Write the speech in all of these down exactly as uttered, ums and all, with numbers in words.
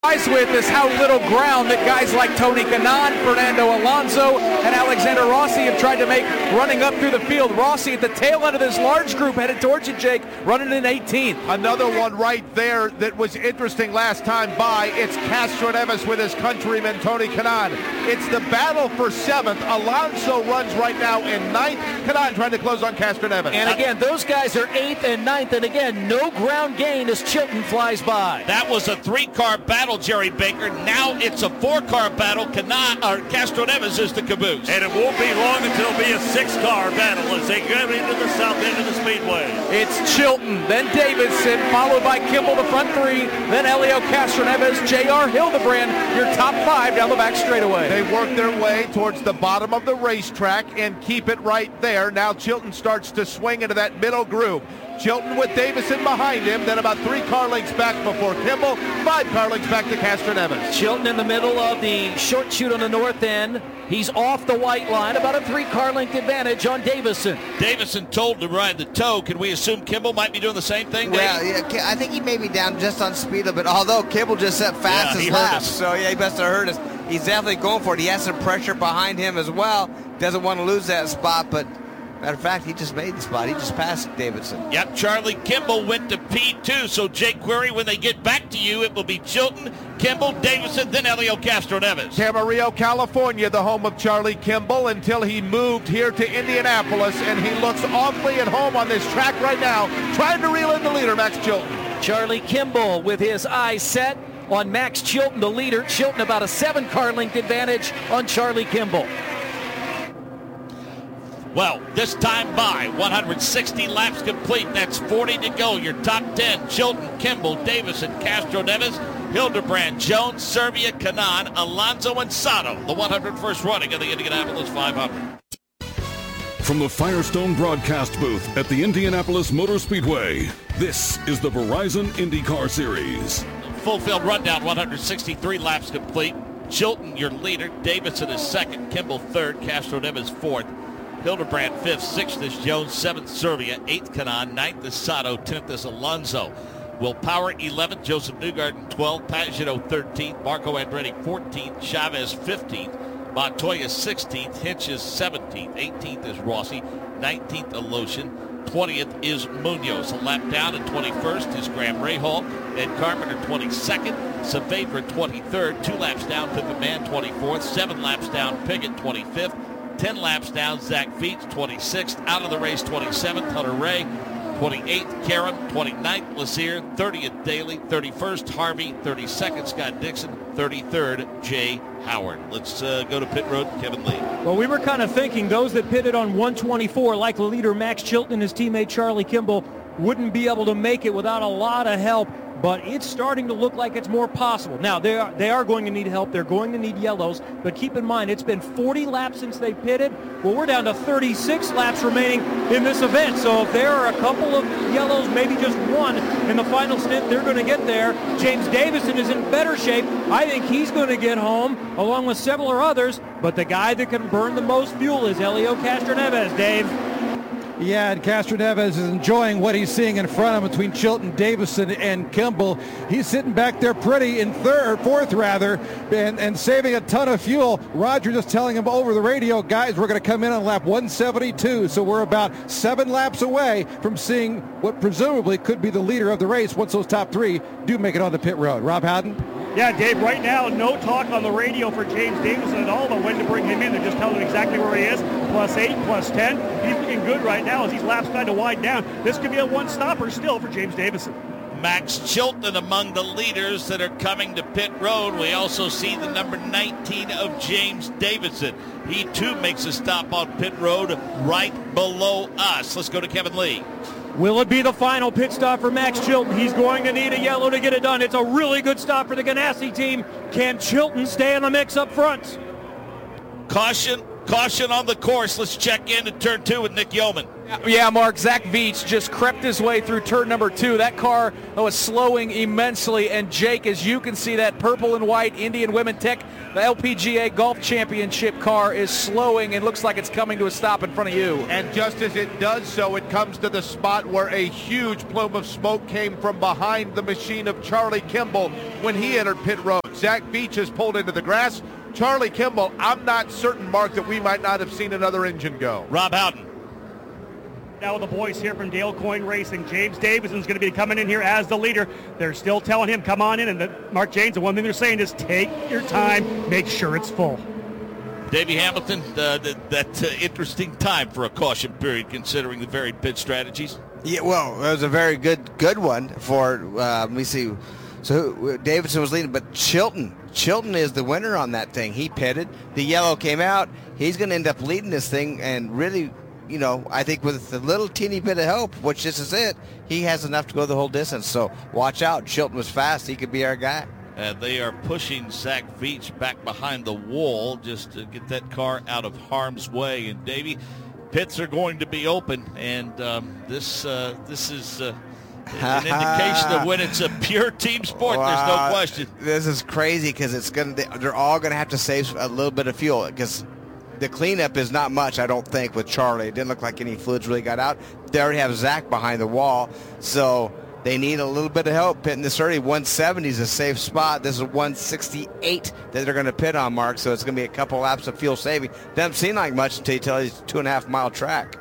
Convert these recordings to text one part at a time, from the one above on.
With is how little ground that guys like Tony Kanaan, Fernando Alonso, and Alexander Rossi have tried to make running up through the field. Rossi at the tail end of this large group headed towards you, Jake, running in eighteenth. Another one right there that was interesting last time by. It's Castroneves with his countryman Tony Kanaan. It's the battle for seventh. Alonso runs right now in ninth. Kanaan trying to close on Castroneves. And again, those guys are eighth and ninth, and again, no ground gain as Chilton flies by. That was a three-car battle, Jerry Baker. Now it's a four-car battle. Kanaan, or Castroneves is the caboose. And it won't be long until it'll be a six-car battle as they get into the south end of the speedway. It's Chilton, then Davidson, followed by Kimball, the front three, then Helio Castroneves, J R Hildebrand, your top five down the back straightaway. They work their way towards the bottom of the racetrack and keep it right there. Now Chilton starts to swing into that middle group. Chilton with Davison behind him, then about three car lengths back before Kimball, five car lengths back to Castroneves. Chilton in the middle of the short chute on the north end. He's off the white line, about a three car length advantage on Davison. Davison told to ride the toe. Can we assume Kimball might be doing the same thing, Dave? Well, yeah, I think he may be down just on speed a bit, although Kimball just set fast Yeah, as laps. So, yeah, he must have heard us. He's definitely going for it. He has some pressure behind him as well. Doesn't want to lose that spot, but matter of fact, he just made the spot. He just passed Davidson. Yep, Charlie Kimball went to P two. So, Jake Query, when they get back to you, it will be Chilton, Kimball, Davison, then Helio Castroneves. Camarillo, California, the home of Charlie Kimball, until he moved here to Indianapolis, and he looks awfully at home on this track right now, trying to reel in the leader, Max Chilton. Charlie Kimball with his eyes set on Max Chilton, the leader. Chilton about a seven car length advantage on Charlie Kimball. Well, this time by one hundred sixty laps complete. That's forty to go. Your top ten, Chilton, Kimball, Davison, Castroneves, Hildebrand, Jones, Serbia, Kanaan, Alonso, and Sato. The one hundred first running of the Indianapolis five hundred. From the Firestone broadcast booth at the Indianapolis Motor Speedway, this is the Verizon IndyCar Series. Full field rundown, one hundred sixty-three laps complete. Chilton, your leader. Davison is second. Kimball third. Castroneves fourth. Hildebrand fifth, sixth is Jones, seventh Serbia, eighth Kanaan, ninth is Sato, tenth is Alonso. Will Power eleventh, Joseph Newgarden twelfth, Pagano thirteenth, Marco Andretti fourteenth, Chavez fifteenth, Montoya sixteenth, Hinch is seventeenth, eighteenth is Rossi, nineteenth Alosian, twentieth is Munoz. A lap down at twenty-first is Graham Rahal, Ed Carpenter twenty-second, Saavedra twenty-third, two laps down Pippa Mann twenty-fourth, seven laps down Piggott twenty-fifth, ten laps down, Zach Feets, twenty-sixth. Out of the race, twenty-seventh, Hunter Ray. twenty-eighth, Karam. twenty-ninth, Lazier. thirtieth, Daly. thirty-first, Harvey. thirty-second, Scott Dixon. thirty-third, Jay Howard. Let's uh, go to pit road, Kevin Lee. Well, we were kind of thinking those that pitted on one twenty-four, like the leader Max Chilton and his teammate Charlie Kimball, wouldn't be able to make it without a lot of help. But it's starting to look like it's more possible. Now, they are, they are going to need help. They're going to need yellows. But keep in mind, it's been forty laps since they pitted. Well, we're down to thirty-six laps remaining in this event. So if there are a couple of yellows, maybe just one in the final stint, they're going to get there. James Davison is in better shape. I think he's going to get home, along with several others. But the guy that can burn the most fuel is Helio Castroneves, Dave. Yeah, and Castroneves is enjoying what he's seeing in front of him between Chilton, Davison, and Kimball. He's sitting back there pretty in third, fourth rather, and, and saving a ton of fuel. Roger just telling him over the radio, guys, we're going to come in on lap one seventy-two, so we're about seven laps away from seeing what presumably could be the leader of the race once those top three do make it on the pit road. Rob Howden? Yeah, Dave, right now, no talk on the radio for James Davison at all about when to bring him in. They're just telling him exactly where he is, plus eight, plus ten. He's looking good right now as these laps kind of wide down. This could be a one-stopper still for James Davison. Max Chilton among the leaders that are coming to pit road. We also see the number nineteen of James Davison. He, too, makes a stop on pit road right below us. Let's go to Kevin Lee. Will it be the final pit stop for Max Chilton? He's going to need a yellow to get it done. It's a really good stop for the Ganassi team. Can Chilton stay in the mix up front? Caution, caution on the course. Let's check in to turn two with Nick Yeoman. Yeah, Mark, Zach Veach just crept his way through turn number two. That car was slowing immensely, and Jake, as you can see, that purple and white Indian Women Tech, the L P G A Golf Championship car is slowing and looks like it's coming to a stop in front of you. And just as it does so, it comes to the spot where a huge plume of smoke came from behind the machine of Charlie Kimball when he entered pit road. Zach Veach has pulled into the grass. Charlie Kimball, I'm not certain, Mark, that we might not have seen another engine go. Rob Howden. Now the boys here from Dale Coyne Racing. James Davison's going to be coming in here as the leader. They're still telling him, come on in. And the, Mark James, the one thing they're saying is take your time, make sure it's full. Davey Hamilton, uh, that, that uh, interesting time for a caution period considering the varied pit strategies. Yeah, well, it was a very good good one for, uh, let me see. So Davison was leading, but Chilton, Chilton is the winner on that thing. He pitted. The yellow came out. He's going to end up leading this thing and really, you know, I think with a little teeny bit of help, which this is it, he has enough to go the whole distance. So watch out. Chilton was fast. He could be our guy. And they are pushing Zach Veach back behind the wall just to get that car out of harm's way. And Davey, pits are going to be open, and um, this uh, this is uh, an indication of when it's a pure team sport. Wow. There's no question. This is crazy because it's going to. They're all going to have to save a little bit of fuel because the cleanup is not much, I don't think, with Charlie. It didn't look like any fluids really got out. They already have Zach behind the wall, so they need a little bit of help pitting this early. one seventy is a safe spot. This is one sixty-eight that they're going to pit on, Mark, so it's going to be a couple laps of fuel saving. Doesn't seem like much until you tell these two and a half mile track.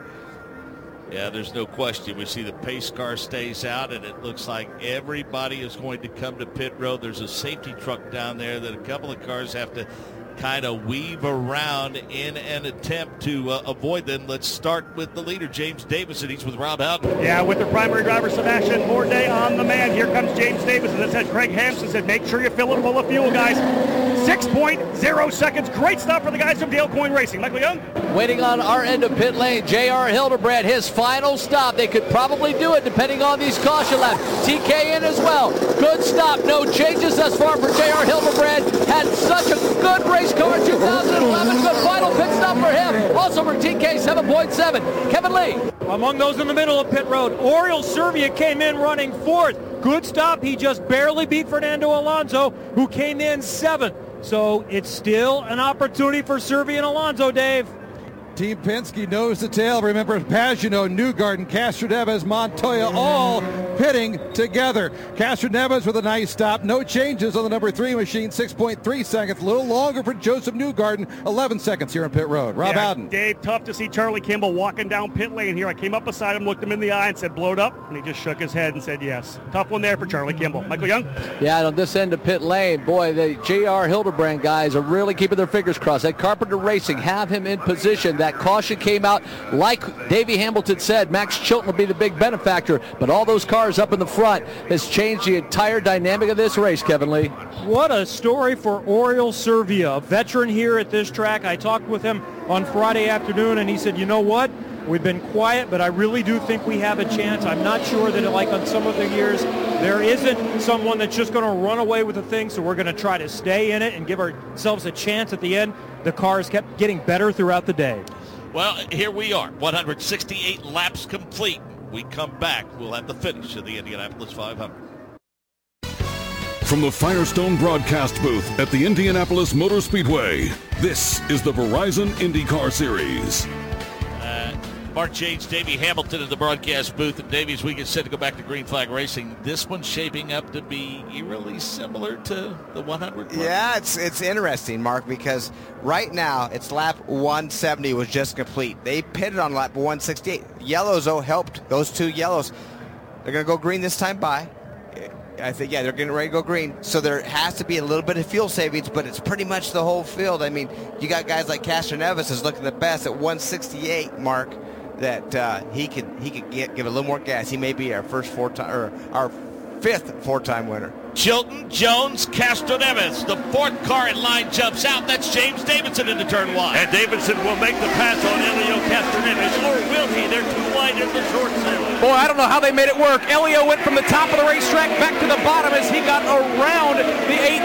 Yeah, there's no question. We see the pace car stays out, and it looks like everybody is going to come to pit road. There's a safety truck down there that a couple of cars have to kind of weave around in an attempt to uh, avoid them. Let's start with the leader, James Davison. He's with Rob Howden. Yeah, with the primary driver, Sebastian Bourdais on the man. Here comes James Davison. That said, Craig Hampson said, make sure you fill it full of fuel, guys. six point oh seconds. Great stuff for the guys from Dale Coyne Racing. Michael Young. Waiting on our end of pit lane, J R Hildebrand, his final stop. They could probably do it depending on these caution laps. T K in as well. Good stop. No changes thus far for J R Hildebrand. Had such a good race car in two thousand eleven. Good final pit stop for him. Also for T K, seven point seven. Kevin Lee. Among those in the middle of pit road, Oriol Servia came in running fourth. Good stop. He just barely beat Fernando Alonso, who came in seventh. So it's still an opportunity for Servia and Alonso, Dave. Team Penske knows the tail. Remember, Pagano, Newgarden, Castroneves, Montoya all pitting together. Castroneves with a nice stop. No changes on the number three machine. six point three seconds. A little longer for Joseph Newgarden. eleven seconds here in pit road. Rob yeah, Howden. Dave, tough to see Charlie Kimball walking down pit lane here. I came up beside him, looked him in the eye, and said, blowed up. And he just shook his head and said, yes. Tough one there for Charlie Kimball. Michael Young? Yeah, on this end of pit lane, boy, the J R Hildebrand guys are really keeping their fingers crossed. That Carpenter Racing have him in position. That caution came out, like Davey Hamilton said, Max Chilton will be the big benefactor, but all those cars up in the front has changed the entire dynamic of this race, Kevin Lee. What a story for Oriol Servia, a veteran here at this track. I talked with him on Friday afternoon, and he said, you know what? We've been quiet, but I really do think we have a chance. I'm not sure that, like on some of the years, there isn't someone that's just going to run away with the thing, so we're going to try to stay in it and give ourselves a chance at the end. The cars kept getting better throughout the day. Well, here we are, one hundred sixty-eight laps complete. We come back, we'll have the finish of the Indianapolis five hundred. From the Firestone broadcast booth at the Indianapolis Motor Speedway, this is the Verizon IndyCar Series. Uh, Mark James, Davey Hamilton in the broadcast booth. And Davey's we get set to go back to Green Flag Racing. This one's shaping up to be eerily similar to the one hundred. Yeah, it's it's interesting, Mark, because right now it's lap one seventy was just complete. They pitted on lap one sixty-eight. Yellows, oh, helped. Those two yellows. They're going to go green this time by. I think, yeah, they're getting ready to go green. So there has to be a little bit of fuel savings, but it's pretty much the whole field. I mean, you got guys like Castroneves is looking the best at one sixty-eight, Mark, that uh, he could he could get give a little more gas. He may be our first four time or our fifth four-time winner. Chilton, Jones, Castroneves. The fourth car in line jumps out. That's James Davidson into turn one. And Davidson will make the pass on Elio Castroneves, or will he? They're too wide in the short section. Boy, I don't know how they made it work. Elio went from the top of the racetrack back to the bottom as he got around the eighteen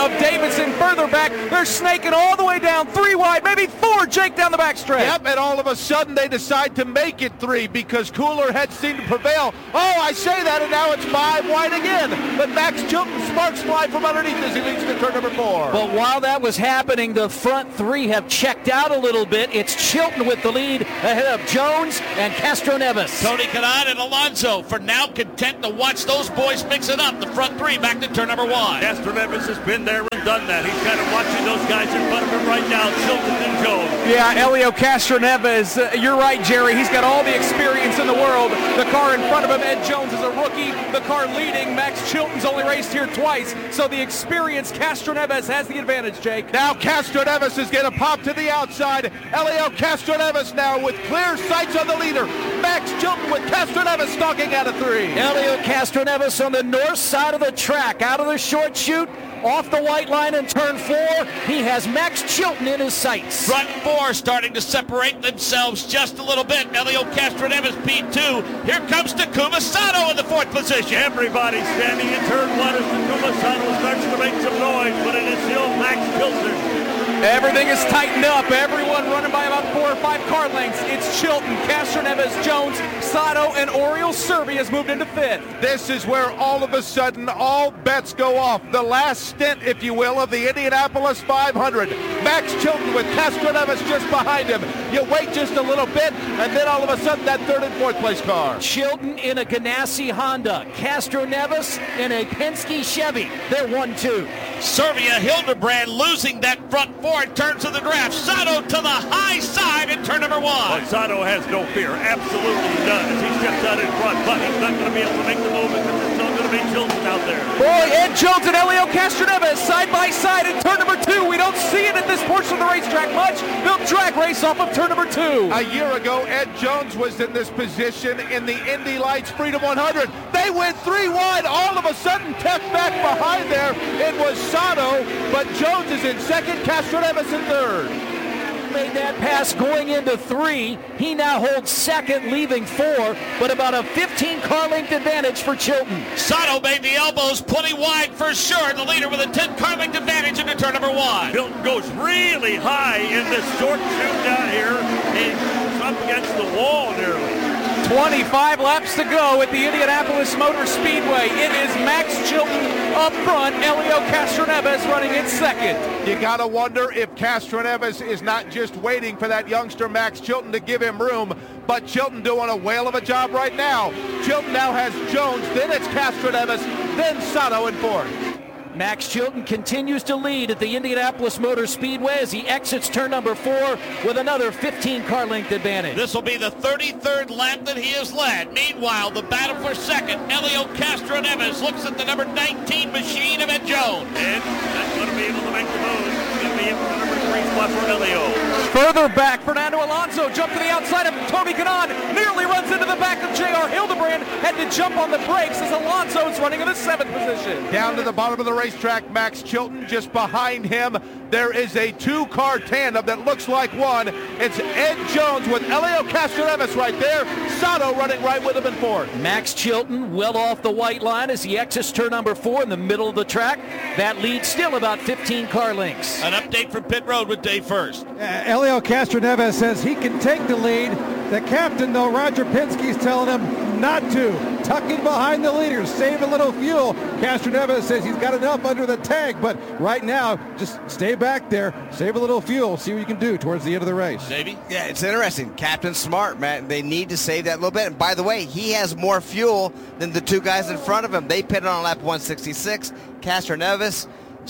of Davidson. Further back, they're snaking all the way down, three wide, maybe four, Jake, down the backstretch. Yep, and all of a sudden they decide to make it three because cooler heads seem to prevail. Oh, I say that, and now it's five wide again. But Max Chilton sparks fly from underneath as he leads to turn number four. But while that was happening, the front three have checked out a little bit. It's Chilton with the lead ahead of Jones and Castroneves. Tony Kanaan and Alonso for now content to watch those boys mix it up. The front three back to turn number one. Castroneves has been there and done that. He's kind of watching those guys in front of him right now, Chilton and Jones. Yeah, Helio Castroneves, uh, you're right, Jerry. He's got all the experience in the world. The car in front of him, Ed Jones, is a rookie. The car leading, Max Chilton's only raced here twice. So the experienced Castroneves has the advantage, Jake. Now Castroneves is going to pop to the outside. Helio Castroneves now with clear sights on the leader. Max Chilton with Castroneves stalking out of three. Helio Castroneves on the north side of the track, out of the short chute, off the white line in turn four. He has Max Chilton in his sights. Front four starting to separate themselves just a little bit. Helio Castroneves P two. Here comes Takuma Sato in the fourth position. Everybody's standing in turn one as Takuma Sato starts to make some noise, but it is still Max Chilton. Everything is tightened up. Everyone running by about four or five car lengths. It's Chilton, Castroneves, Jones, Sato, and Oriol Survey has moved into fifth. This is where all of a sudden all bets go off. The last stint, if you will, of the Indianapolis five hundred. Max Chilton with Castroneves just behind him. You wait just a little bit, and then all of a sudden that third and fourth place car. Chilton in a Ganassi Honda. Castroneves in a Penske Chevy. They're one two. Servia Hildebrand losing that front four in terms of the draft. Sato to the high side in turn number one. But Sato has no fear. Absolutely none as he steps out in front. But he's not going to be able to make the move because it's still going to be Chilton out there. Boy, Ed Jones and Helio Castroneves side by side in turn number two. We don't see it at this portion of the racetrack much. They'll drag race off of turn number two. A year ago, Ed Jones was in this position in the Indy Lights Freedom one hundred. They went three wide. All of a sudden, Tech back behind there. It was Sato, but Jones is in second, Castroneves in third. Made that pass going into three. He now holds second, leaving four, but about a fifteen car length advantage for Chilton. Sato made the elbows plenty wide for sure. The leader with a ten car length advantage into turn number one. Chilton goes really high in this short chute down here. He's up against the wall nearly. twenty-five laps to go at the Indianapolis Motor Speedway. It is Max Chilton up front, Helio Castroneves running in second. You gotta wonder if Castroneves is not just waiting for that youngster Max Chilton to give him room, but Chilton doing a whale of a job right now. Chilton now has Jones, then it's Castroneves, then Sato in fourth. Max Chilton continues to lead at the Indianapolis Motor Speedway as he exits turn number four with another fifteen car length advantage. This will be the thirty-third lap that he has led. Meanwhile, the battle for second, Helio Castroneves looks at the number nineteen machine of Ed Jones. And that's going to be able to make the move. It's going to be in the number three spot for Helio. Further back, Fernando Alonso jumped to the outside of Tony Kanaan, nearly runs into the back of J R Hildebrand, had to jump on the brakes as Alonso is running in the seventh position. Down to the bottom of the racetrack, Max Chilton just behind him. There is a two-car tandem that looks like one. It's Ed Jones with Helio Castroneves right there. Sato running right with him in fourth. Max Chilton well off the white line as he exits turn number four in the middle of the track. That lead still about fifteen car lengths. An update from pit road with Dave First. Uh, Helio Castroneves says he can take the lead. The captain, though, Roger Penske, is telling him not to. Tucking behind the leaders, save a little fuel. Castroneves says he's got enough under the tank, but right now, just stay back there, save a little fuel, see what you can do towards the end of the race. Davey? Yeah, it's interesting. Captain smart, man. They need to save that little bit. And by the way, he has more fuel than the two guys in front of him. They pitted on lap one sixty-six. Castroneves,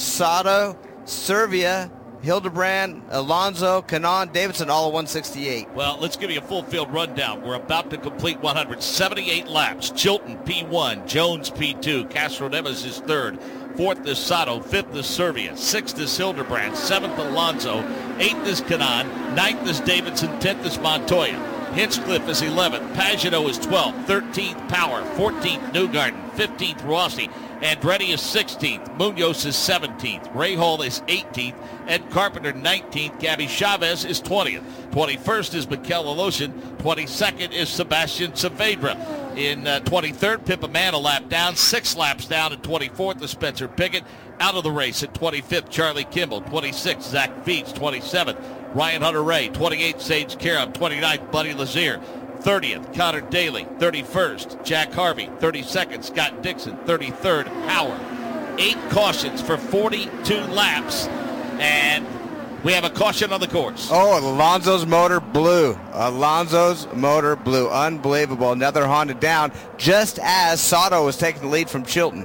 Sato, Servia, Hildebrand, Alonso, Kanaan, Davidson, all at one sixty-eight. Well, let's give you a full field rundown. We're about to complete one hundred seventy-eight laps. Chilton P one, Jones P two, Castroneves is third. Fourth is Sato, fifth is Servia, sixth is Hildebrand, seventh Alonso, eighth is Kanaan, ninth is Davidson, tenth is Montoya. Hinchcliffe is eleventh, Pagenaud is twelfth, thirteenth Power, fourteenth Newgarden, fifteenth Rossi, Andretti is sixteenth, Munoz is seventeenth, Rahal is eighteenth, Ed Carpenter nineteenth, Gabby Chavez is twentieth, twenty-first is Mikel Aloshin, twenty-second is Sebastian Saavedra. In uh, twenty-third, Pippa Mann a lap down, six laps down, and twenty-fourth is Spencer Pigot. Out of the race at twenty-fifth, Charlie Kimball. twenty-sixth, Zach Feeds. twenty-seventh, Ryan Hunter-Ray. twenty-eighth, Sage Karam. twenty-ninth, Buddy Lazier. thirtieth, Connor Daly. thirty-first, Jack Harvey. thirty-second, Scott Dixon. thirty-third, Howard. Eight cautions for forty-two laps, and we have a caution on the course. Oh, Alonso's motor blew. Alonso's motor blew. Unbelievable. Another Honda down, just as Sato was taking the lead from Chilton.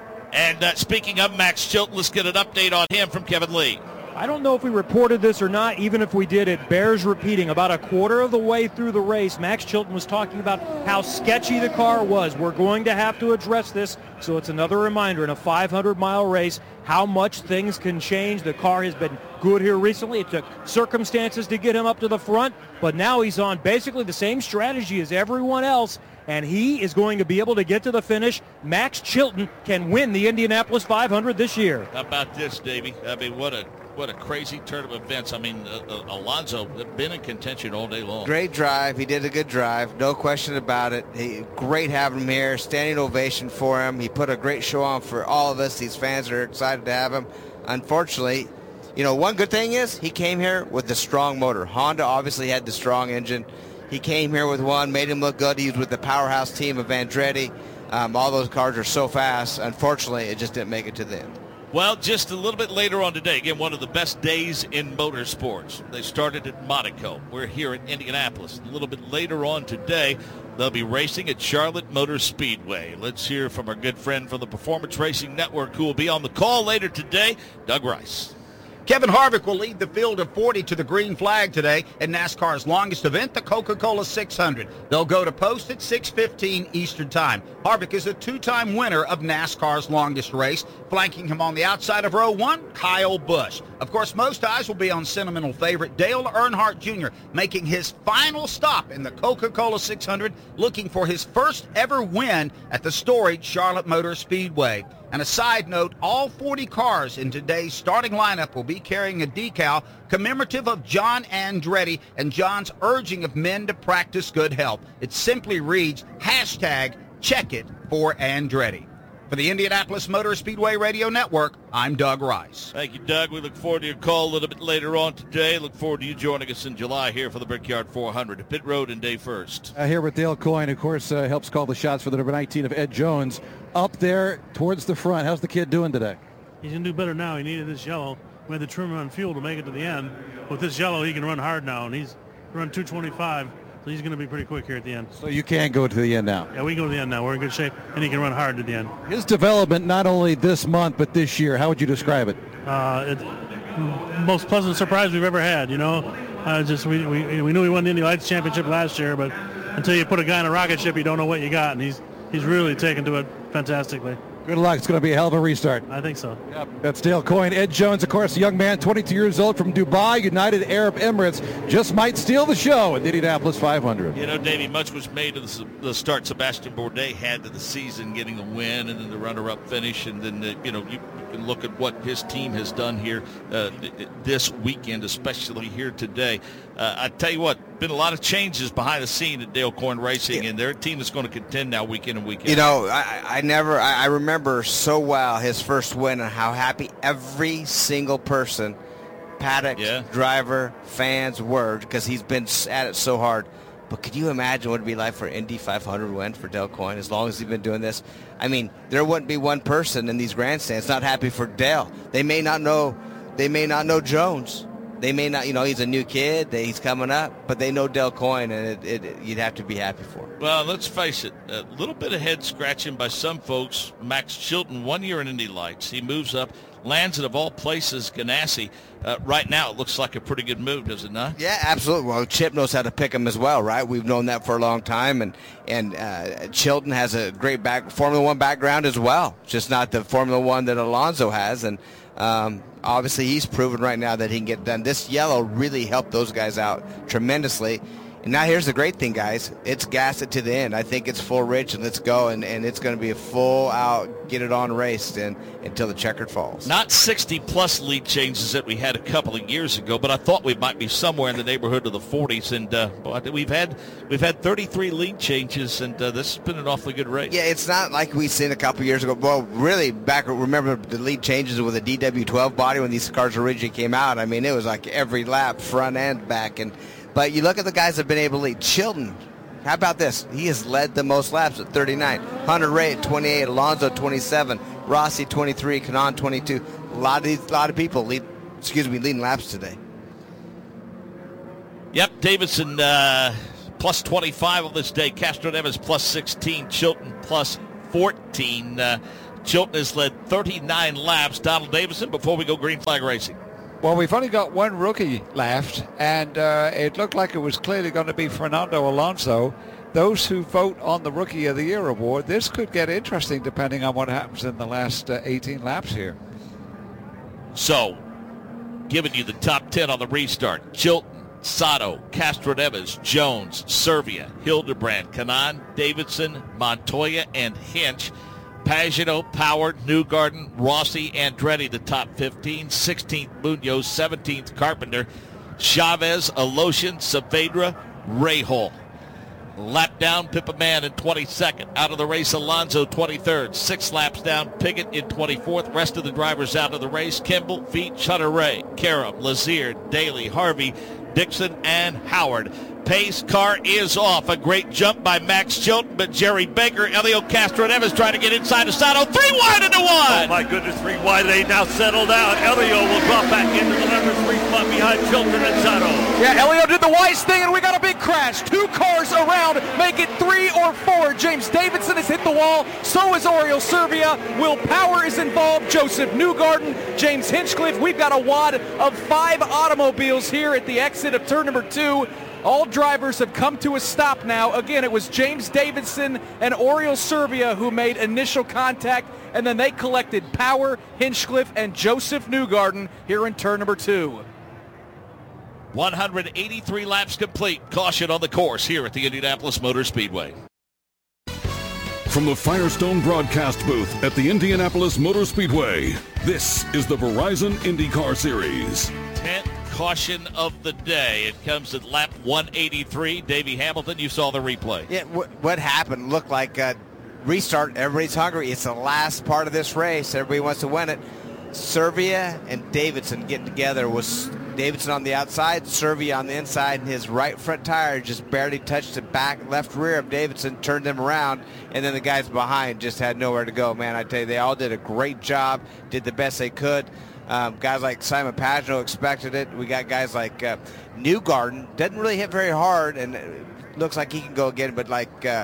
And uh, speaking of Max Chilton, let's get an update on him from Kevin Lee. I don't know if we reported this or not. Even if we did, it bears repeating. About a quarter of the way through the race, Max Chilton was talking about how sketchy the car was. We're going to have to address this. So it's another reminder in a five hundred mile race how much things can change. The car has been good here recently. It took circumstances to get him up to the front, but now he's on basically the same strategy as everyone else, and he is going to be able to get to the finish. Max Chilton can win the Indianapolis five hundred this year. How about this, Davey? I mean, what a what a crazy turn of events. I mean, uh, uh, Alonso been in contention all day long. Great drive. He did a good drive. No question about it. He, great having him here. Standing ovation for him. He put a great show on for all of us. These fans are excited to have him. Unfortunately, you know, one good thing is he came here with the strong motor. Honda obviously had the strong engine. He came here with one, made him look good. He was with the powerhouse team of Andretti. Um, all those cars are so fast. Unfortunately, it just didn't make it to the end. Well, just a little bit later on today, again, one of the best days in motorsports. They started at Monaco. We're here at Indianapolis. A little bit later on today, they'll be racing at Charlotte Motor Speedway. Let's hear from our good friend from the Performance Racing Network who will be on the call later today, Doug Rice. Kevin Harvick will lead the field of forty to the green flag today in NASCAR's longest event, the Coca-Cola six hundred. They'll go to post at six fifteen Eastern Time. Harvick is a two-time winner of NASCAR's longest race. Flanking him on the outside of row one, Kyle Busch. Of course, most eyes will be on sentimental favorite Dale Earnhardt Junior, making his final stop in the Coca-Cola six hundred, looking for his first ever win at the storied Charlotte Motor Speedway. And a side note, all forty cars in today's starting lineup will be carrying a decal commemorative of John Andretti and John's urging of men to practice good health. It simply reads, hashtag check it for Andretti. For the Indianapolis Motor Speedway Radio Network, I'm Doug Rice. Thank you, Doug. We look forward to your call a little bit later on today. Look forward to you joining us in July here for the Brickyard four hundred. Pit Road and Day First. Uh, here with Dale Coyne, of course, uh, helps call the shots for the number nineteen of Ed Jones. Up there towards the front. How's the kid doing today? He's going to do better now. He needed this yellow. We had the trim on fuel to make it to the end. With this yellow, he can run hard now, and he's run two twenty-five. So he's going to be pretty quick here at the end. So you can go to the end now. Yeah, we can go to the end now. We're in good shape, and he can run hard to the end. His development not only this month, but this year, how would you describe it? Uh, it's most pleasant surprise we've ever had, you know. Uh, just we, we we knew he won the Indy Lights Championship last year, but until you put a guy in a rocket ship, you don't know what you got, and he's he's really taken to it fantastically. Good luck. It's going to be a hell of a restart. I think so. Yep. That's Dale Coyne. Ed Jones, of course, a young man, twenty-two years old from Dubai, United Arab Emirates, just might steal the show at the Indianapolis five hundred. You know, Davey, much was made of the, the start Sebastian Bourdais had to the season, getting the win and then the runner-up finish, and then, the, you know, you, you can look at what his team has done here uh, this weekend, especially here today. Uh, I tell you what, been a lot of changes behind the scene at Dale Coyne Racing, and their team is going to contend now week in and week out. You know, I, I never, I, I remember so well his first win and how happy every single person, paddock, yeah. driver, fans were, because he's been at it so hard. But could you imagine what it would be like for Indy five hundred win for Dale Coyne as long as he's been doing this? I mean, there wouldn't be one person in these grandstands not happy for Dale. They may not know, they may not know Jones. They may not, you know, he's a new kid, he's coming up, but they know Dale Coyne, and it, it, you'd have to be happy for him. Well, let's face it, a little bit of head scratching by some folks. Max Chilton, one year in Indy Lights. He moves up, lands at, of all places, Ganassi. Uh, right now, it looks like a pretty good move, does it not? Yeah, absolutely. Well, Chip knows how to pick him as well, right? We've known that for a long time, and and uh, Chilton has a great back Formula One background as well, just not the Formula One that Alonso has, and um, obviously he's proven right now that he can get done. This yellow really helped those guys out tremendously, And now here's the great thing, guys. It's gas it to the end. I think it's full rich, and let's go. And, and it's going to be a full out, get it on race and, until the checkered falls. Not sixty-plus lead changes that we had a couple of years ago, but I thought we might be somewhere in the neighborhood of the forties. And uh, we've had we've had thirty-three lead changes, and uh, this has been an awfully good race. Yeah, it's not like we seen a couple years ago. Well, really, back remember the lead changes with a D W twelve body when these cars originally came out. I mean, it was like every lap, front and back. And But you look at the guys that have been able to lead. Chilton, how about this? He has led the most laps at thirty-nine. Hunter Ray at twenty-eight. Alonso twenty-seven. Rossi twenty-three. Kanaan twenty-two. A lot of these, a lot of people lead. Excuse me, leading laps today. Yep, Davidson uh, plus twenty-five on this day. Castroneves plus sixteen. Chilton plus fourteen. Uh, Chilton has led thirty-nine laps. Donald Davison, before we go green flag racing. Well, we've only got one rookie left, and uh, it looked like it was clearly going to be Fernando Alonso. Those who vote on the Rookie of the Year award, this could get interesting depending on what happens in the last uh, eighteen laps here. So, giving you the top ten on the restart. Chilton, Sato, Castroneves, Jones, Servia, Hildebrand, Kanaan, Davidson, Montoya, and Hinch. Pagano, Power, Newgarden, Rossi, Andretti, the top fifteen. sixteenth, Munoz. seventeenth, Carpenter. Chavez, Alosian, Saavedra, Rahal. Lap down, Pippa Mann in twenty-second. Out of the race, Alonso twenty-third. Six laps down, Piggott in twenty-fourth. Rest of the drivers out of the race. Kimball, Veach, Hunter-Ray, Karam, Lazier, Daly, Harvey, Dixon, and Howard. Pace car is off. A great jump by Max Chilton, but Jerry Baker, Elio Castroneves trying to get inside of Sato. Three wide into one. Oh, my goodness, three wide. They now settle down. Elio will drop back into the number three spot behind Chilton and Sato. Yeah, Elio did the wise thing, and we got a big crash. Two cars around, make it three or four. James Davidson has hit the wall. So is Oriol Servia. Will Power is involved. Joseph Newgarden, James Hinchcliffe. We've got a wad of five automobiles here at the exit of turn number two. All drivers have come to a stop now. Again, it was James Davidson and Oriol Servia who made initial contact, and then they collected Power, Hinchcliffe, and Joseph Newgarden here in turn number two. one hundred eighty-three laps complete. Caution on the course here at the Indianapolis Motor Speedway. From the Firestone broadcast booth at the Indianapolis Motor Speedway, this is the Verizon IndyCar Series. tenth caution of the day. It comes at lap one eighty-three. Davey Hamilton, you saw the replay. Yeah, what, what happened looked like a restart. Everybody's hungry. It's the last part of this race. Everybody wants to win it. Servia and Davidson getting together. Was Davidson on the outside, Servia on the inside, and his right front tire just barely touched the back left rear of Davidson, turned them around, and then the guys behind just had nowhere to go. Man, I tell you, they all did a great job, did the best they could. Um, guys like Simon Pagano expected it. We got guys like uh, Newgarden. Doesn't really hit very hard, and it looks like he can go again. But like, uh,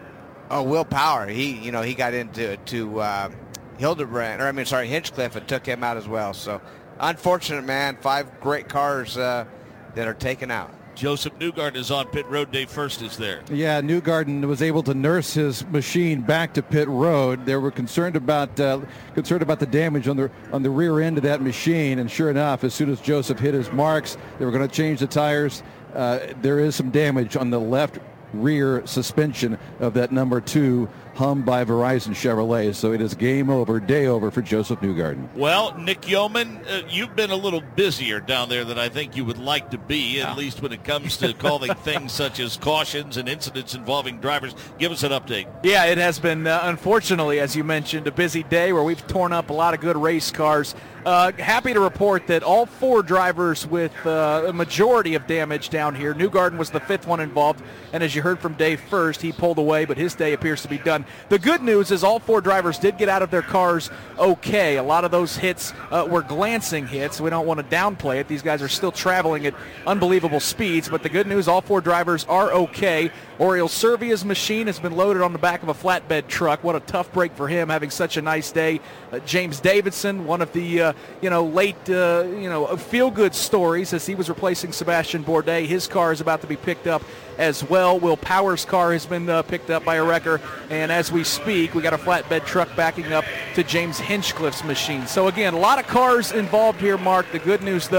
oh, Will Power, he you know he got into to uh, Hildebrand, or I mean, sorry, Hinchcliffe, and took him out as well. So unfortunate, man. Five great cars uh, that are taken out. Joseph Newgarden is on pit road. Dave First is there. Yeah, Newgarden was able to nurse his machine back to pit road. They were concerned about uh, concerned about the damage on the on the rear end of that machine, and sure enough, as soon as Joseph hit his marks, they were going to change the tires. Uh, there is some damage on the left rear suspension of that number two hum by Verizon Chevrolet. So it is game over, day over for Joseph Newgarden. Well, Nick Yeoman, uh, you've been a little busier down there than I think you would like to be, at least when it comes to calling things such as cautions and incidents involving drivers. Give us an update. Yeah, it has been, uh, unfortunately, as you mentioned, a busy day where we've torn up a lot of good race cars. Uh, happy to report that all four drivers with uh, a majority of damage down here. Newgarden was the fifth one involved, and as you heard from Dave First, he pulled away, but his day appears to be done. The good news is all four drivers did get out of their cars okay. A lot of those hits uh, were glancing hits. We don't want to downplay it. These guys are still traveling at unbelievable speeds, but the good news, all four drivers are okay. Oriol Servia's machine has been loaded on the back of a flatbed truck. What a tough break for him, having such a nice day. Uh, James Davidson, one of the uh, you know late uh, you know feel-good stories, as he was replacing Sebastian Bourdais. His car is about to be picked up as well. Will Power's car has been uh, picked up by a wrecker, and as we speak, we got a flatbed truck backing up to James Hinchcliffe's machine. So again, a lot of cars involved here, Mark. The good news, though,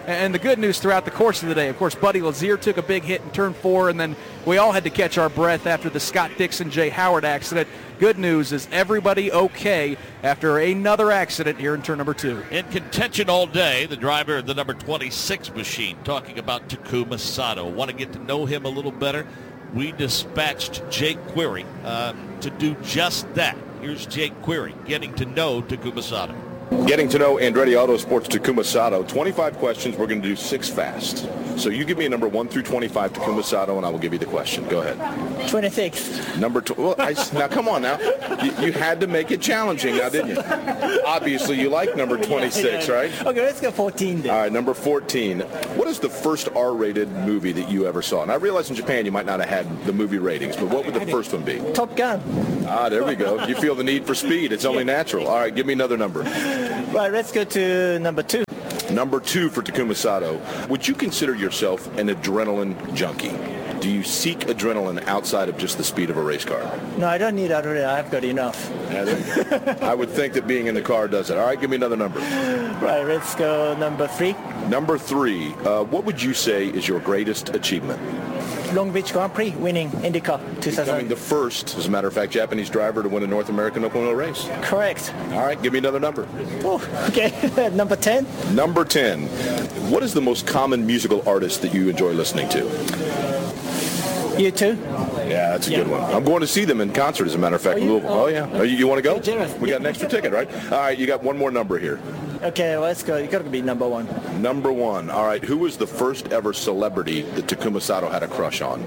And the good news throughout the course of the day, of course, Buddy Lazier took a big hit in turn four, and then we all had to catch our breath after the Scott Dixon, Jay Howard accident. Good news is everybody okay after another accident here in turn number two. In contention all day, the driver of the number twenty-six machine, talking about Takuma Sato. Want to get to know him a little better? We dispatched Jake Query uh, to do just that. Here's Jake Query getting to know Takuma Sato. Getting to know Andretti Autosports Takuma Sato. twenty-five questions. We're going to do six fast. So you give me a number one through twenty-five, Takuma Sato, and I will give you the question. Go ahead. twenty-six. Number two. Well, I, now, come on now. You, you had to make it challenging now, didn't you? Obviously, you like number twenty-six, yeah, yeah. right? Okay, let's go fourteen then. All right, number fourteen. What is the first R-rated movie that you ever saw? And I realize in Japan you might not have had the movie ratings, but what would the first one be? Top Gun. Ah, there we go. You feel the need for speed. It's only natural. All right, give me another number. Right, let's go to number two. Number two for Takuma Sato. Would you consider yourself an adrenaline junkie? Do you seek adrenaline outside of just the speed of a race car? No, I don't need adrenaline. I've got enough. Yeah, there- I would think that being in the car does it. All right, give me another number. Right, let's go number three. Number three. Uh, what would you say is your greatest achievement? Long Beach Grand Prix, winning IndyCar two thousand. Becoming the first, as a matter of fact, Japanese driver to win a North American open wheel race. Correct. All right, give me another number. Oh, okay. Number ten. Number ten. What is the most common musical artist that you enjoy listening to? You too? Yeah, that's a good one. I'm going to see them in concert, as a matter of fact, in Louisville. Oh, yeah. Oh, you, you want to go? We got an extra ticket, right? All right, you got one more number here. Okay, well, let's go. You got to be number one. Number one. All right, who was the first ever celebrity that Takuma Sato had a crush on?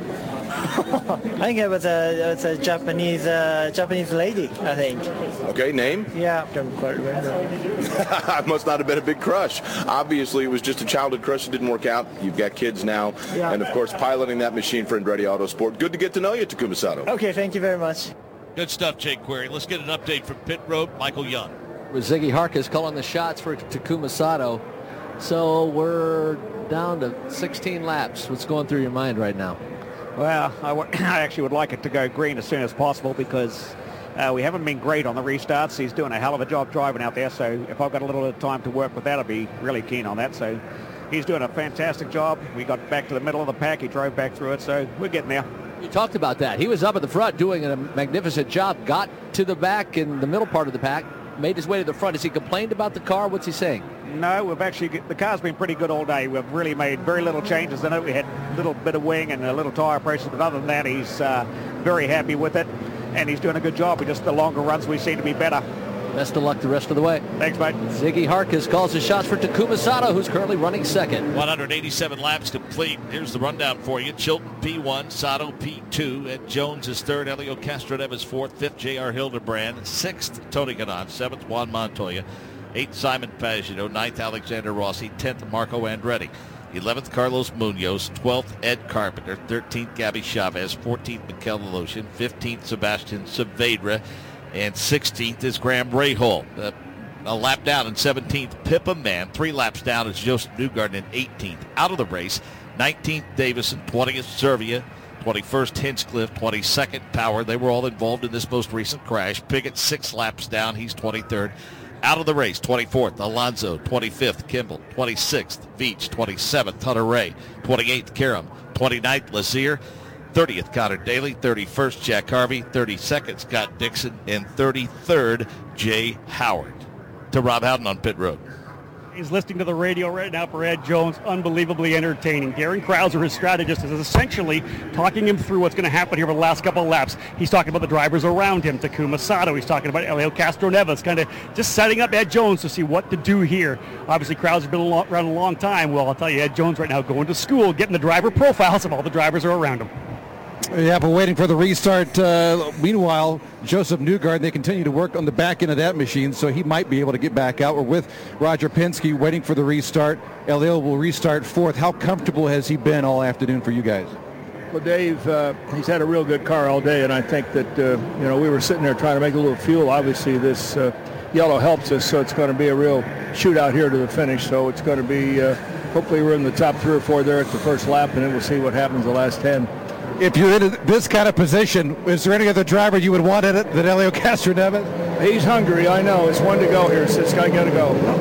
I think it was a, it was a Japanese uh, Japanese lady, I think. Okay, name? Yeah, don't quite remember. It must not have been a big crush. Obviously, it was just a childhood crush that didn't work out. You've got kids now. Yeah. And, of course, piloting that machine for Andretti Autosport. Good to get to know you, Takuma Sato. Okay, thank you very much. Good stuff, Jake Query. Let's get an update from pit road. Michael Young. With Ziggy Harkus calling the shots for Takuma Sato. So we're down to sixteen laps. What's going through your mind right now? Well, I, w- I actually would like it to go green as soon as possible because uh, we haven't been great on the restarts. He's doing a hell of a job driving out there, so if I've got a little bit of time to work with that, I'd be really keen on that. So he's doing a fantastic job. We got back to the middle of the pack. He drove back through it, so we're getting there. You talked about that. He was up at the front doing a magnificent job, got to the back in the middle part of the pack, made his way to the front. Has he complained about the car? What's he saying? No, we've actually, the car's been pretty good all day. We've really made very little changes in it. We had a little bit of wing and a little tire pressure, but other than that, he's uh, very happy with it, and he's doing a good job. We just, the longer runs, we seem to be better. Best of luck the rest of the way. Thanks, mate. Ziggy Harkus calls the shots for Takuma Sato, who's currently running second. one hundred eighty-seven laps complete. Here's the rundown for you. Chilton P one, Sato P two, Ed Jones is third, Helio Castroneves fourth, fifth J R Hildebrand, sixth Tony Kanaan, seventh Juan Montoya, eighth Simon Pagenaud, ninth Alexander Rossi, tenth Marco Andretti, eleventh Carlos Munoz, twelfth Ed Carpenter, thirteenth Gabby Chavez, fourteenth Mikel Aloshin, fifteenth Sebastian Saavedra, and sixteenth is Graham Rahal. Uh, a lap down in seventeenth, Pippa Mann. Three laps down is Joseph Newgarden in eighteenth. Out of the race, nineteenth Davison, twentieth Servia, twenty-first Hinchcliffe, twenty-second Power. They were all involved in this most recent crash. Piggott six laps down. He's twenty-third. Out of the race, twenty-fourth Alonso, twenty-fifth Kimball, twenty-sixth Veach, twenty-seventh Hunter Ray, twenty-eighth Karam, twenty-ninth Lazier, thirtieth Connor Daly, thirty-first Jack Harvey, thirty-second Scott Dixon, and thirty-third Jay Howard. To Rob Howden on pit road. He's listening to the radio right now for Ed Jones. Unbelievably entertaining. Darren Krauser, his strategist, is essentially talking him through what's going to happen here for the last couple of laps. He's talking about the drivers around him, Takuma Sato. He's talking about Helio Castroneves, kind of just setting up Ed Jones to see what to do here. Obviously, Krauser's been around a long time. Well, I'll tell you, Ed Jones right now going to school, getting the driver profiles of all the drivers are around him. Yeah, but waiting for the restart. Uh, meanwhile, Joseph Newgarden, they continue to work on the back end of that machine, so he might be able to get back out. We're with Roger Penske waiting for the restart. Elio will restart fourth. How comfortable has he been all afternoon for you guys? Well, Dave, uh, he's had a real good car all day, and I think that, uh, you know, we were sitting there trying to make a little fuel. Obviously, this uh, yellow helps us, so it's going to be a real shootout here to the finish. So it's going to be, uh, hopefully we're in the top three or four there at the first lap, and then we'll see what happens the last ten. If you're in this kind of position, is there any other driver you would want in it than Helio Castroneves? He's hungry, I know. It's one to go here, so it's got to go.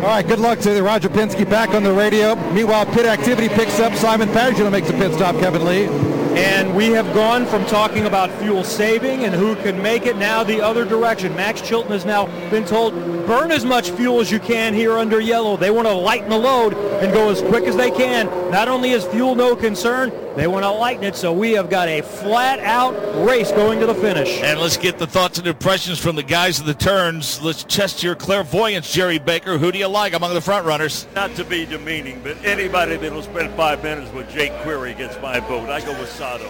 All right, good luck to Roger Penske back on the radio. Meanwhile, pit activity picks up. Simon Pageant makes a pit stop, Kevin Lee. And we have gone from talking about fuel saving and who can make it now the other direction. Max Chilton has now been told, burn as much fuel as you can here under yellow. They want to lighten the load and go as quick as they can. Not only is fuel no concern, they want to lighten it, so we have got a flat-out race going to the finish. And let's get the thoughts and impressions from the guys of the turns. Let's test your clairvoyance, Jerry Baker. Who do you like among the front runners? Not to be demeaning, but anybody that will spend five minutes with Jake Query gets my vote. I go with Sato.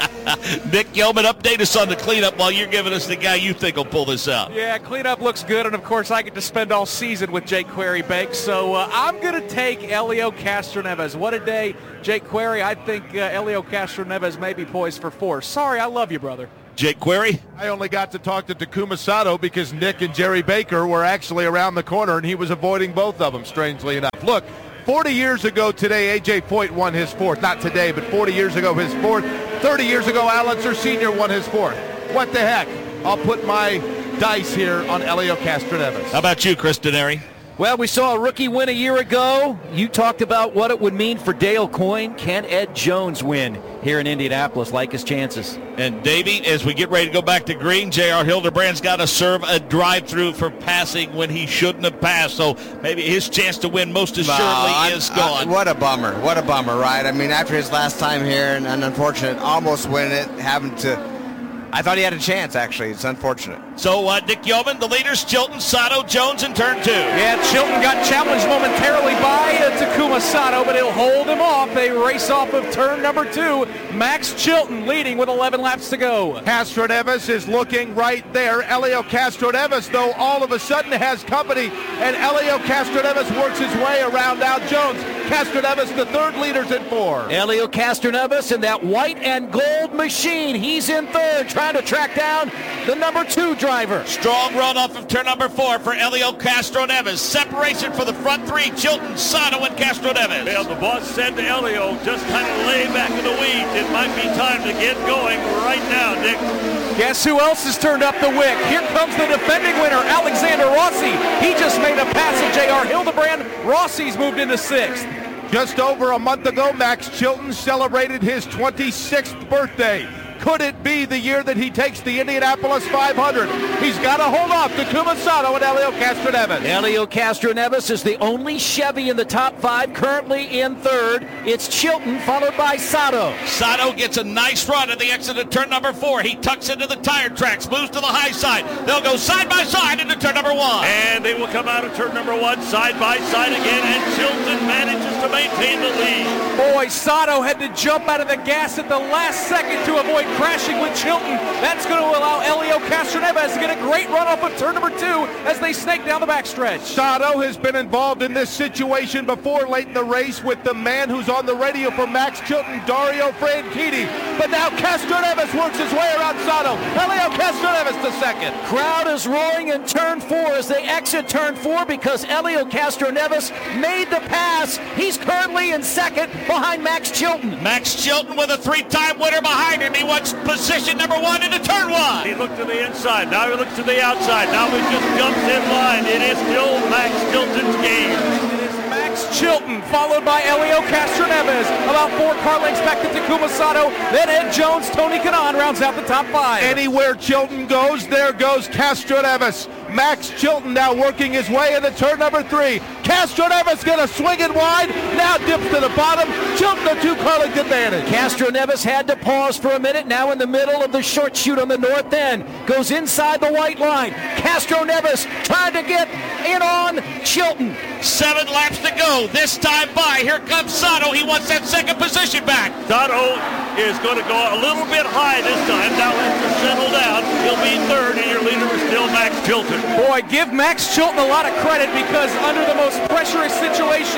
Nick Yeoman, update us on the cleanup while you're giving us the guy you think will pull this out. Yeah, cleanup looks good, and of course I get to spend all season with Jake Query, Bake, so uh, I'm going to take Helio Castroneves. What a day, Jake Query. I think uh, Helio Castroneves may be poised for four. Sorry, I love you, brother. Jake Query? I only got to talk to Takuma Sato because Nick and Jerry Baker were actually around the corner, and he was avoiding both of them, strangely enough. Look, forty years ago today, A J Foyt won his fourth. Not today, but forty years ago, his fourth. thirty years ago, Allitzer Senior won his fourth. What the heck? I'll put my dice here on Helio Castroneves. How about you, Chris Denary? Well, we saw a rookie win a year ago. You talked about what it would mean for Dale Coyne. Can Ed Jones win here in Indianapolis? Like his chances. And Davey, as we get ready to go back to green, J R Hildebrand's got to serve a drive-through for passing when he shouldn't have passed. So maybe his chance to win most assuredly Well, is I- gone. I- what a bummer. What a bummer, right? I mean, after his last time here and an unfortunate almost win it, having to... I thought he had a chance, actually. It's unfortunate. So uh, Nick Yeoman, the leaders, Chilton, Sato, Jones in turn two. Yeah, Chilton got challenged momentarily by uh, Takuma Sato, but he'll hold him off. They race off of turn number two. Max Chilton leading with eleven laps to go. Castroneves is looking right there. Helio Castroneves, though, all of a sudden has company, and Helio Castroneves works his way around Al Jones. Castroneves, the third, leaders in four. Helio Castroneves in that white and gold machine. He's in third, trying to track down the number two driver. Strong run off of turn number four for Helio Castroneves. Separation for the front three, Chilton, Sato, and Castroneves. Well, the boss said to Helio, just kind of lay back in the weeds. It might be time to get going right now, Nick. Guess who else has turned up the wick? Here comes the defending winner, Alexander Rossi. He just made a pass at J R Hildebrand. Rossi's moved into sixth. Just over a month ago, Max Chilton celebrated his twenty-sixth birthday. Could it be the year that he takes the Indianapolis five hundred? He's got to hold off Takuma Sato and Helio Castroneves. Helio Castroneves is the only Chevy in the top five, currently in third. It's Chilton, followed by Sato. Sato gets a nice run at the exit of turn number four. He tucks into the tire tracks, moves to the high side. They'll go side by side into turn number one. And they will come out of turn number one side by side again, and Chilton manages to maintain the lead. Boy, Sato had to jump out of the gas at the last second to avoid crashing with Chilton. That's going to allow Helio Castroneves to get a great run off of turn number two as they snake down the backstretch. Sato has been involved in this situation before late in the race with the man who's on the radio for Max Chilton, Dario Franchitti. But now Castroneves works his way around Sato. Helio Castroneves to second. Crowd is roaring in turn four as they exit turn four because Helio Castroneves made the pass. He's currently in second behind Max Chilton. Max Chilton with a three-time winner behind him. He wants position number one into turn one. He looked to the inside. Now he looks to the outside. Now he just jumps in line. It is still Max Chilton's game. It is Max Chilton, followed by Helio Castroneves. About four car lengths back to Takuma Sato. Then Ed Jones, Tony Kanaan rounds out the top five. Anywhere Chilton goes, there goes Castroneves. Max Chilton now working his way into turn number three. Castroneves gonna swing it wide. Now dips to the bottom. Chilton a two-car length advantage. Castroneves had to pause for a minute. Now in the middle of the short chute on the north end. Goes inside the white line. Castroneves trying to get in on Chilton. Seven laps to go. This time by. Here comes Sato. He wants that second position back. Sato is going to go a little bit high this time. Now has to settle down. He'll be third, and your leader is still Max Chilton. Boy, give Max Chilton a lot of credit because under the most pressurous situation that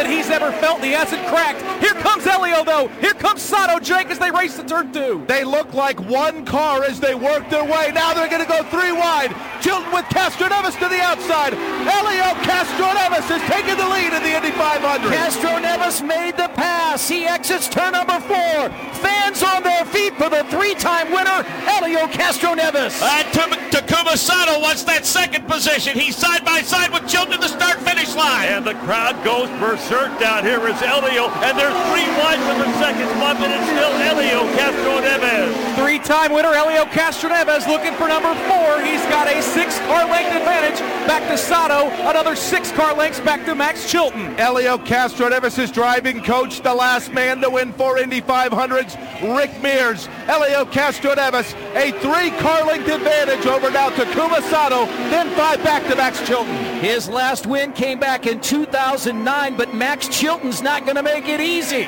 he's ever felt. He hasn't cracked. Here comes Elio, though. Here comes Sato, Jake, as they race to turn two. They look like one car as they work their way. Now they're going to go three wide. Chilton with Castroneves to the outside. Elio Castroneves has taken the lead in the Indy five hundred. Castroneves made the pass. He exits turn number four. Fans on their feet for the three-time winner, Elio Castroneves. And Takuma Sato wants that second position. He's side by side with Chilton at the start-finish line. And the crowd goes berserk down here as Elio, and they're three wide for the second spot, but it's still Elio Castroneves. Three-time winner Elio Castroneves looking for number four. He's got a six-car length advantage back to Sato. Another six car lengths back to Max Chilton. Elio Castroneves' driving coach, the last man to win four Indy five hundreds, Rick Mears. Elio Castroneves, a three-car length advantage over now Takuma Sato, then five back to Max Chilton. His last win came back in two thousand nine, but Max Chilton's not going to make it easy.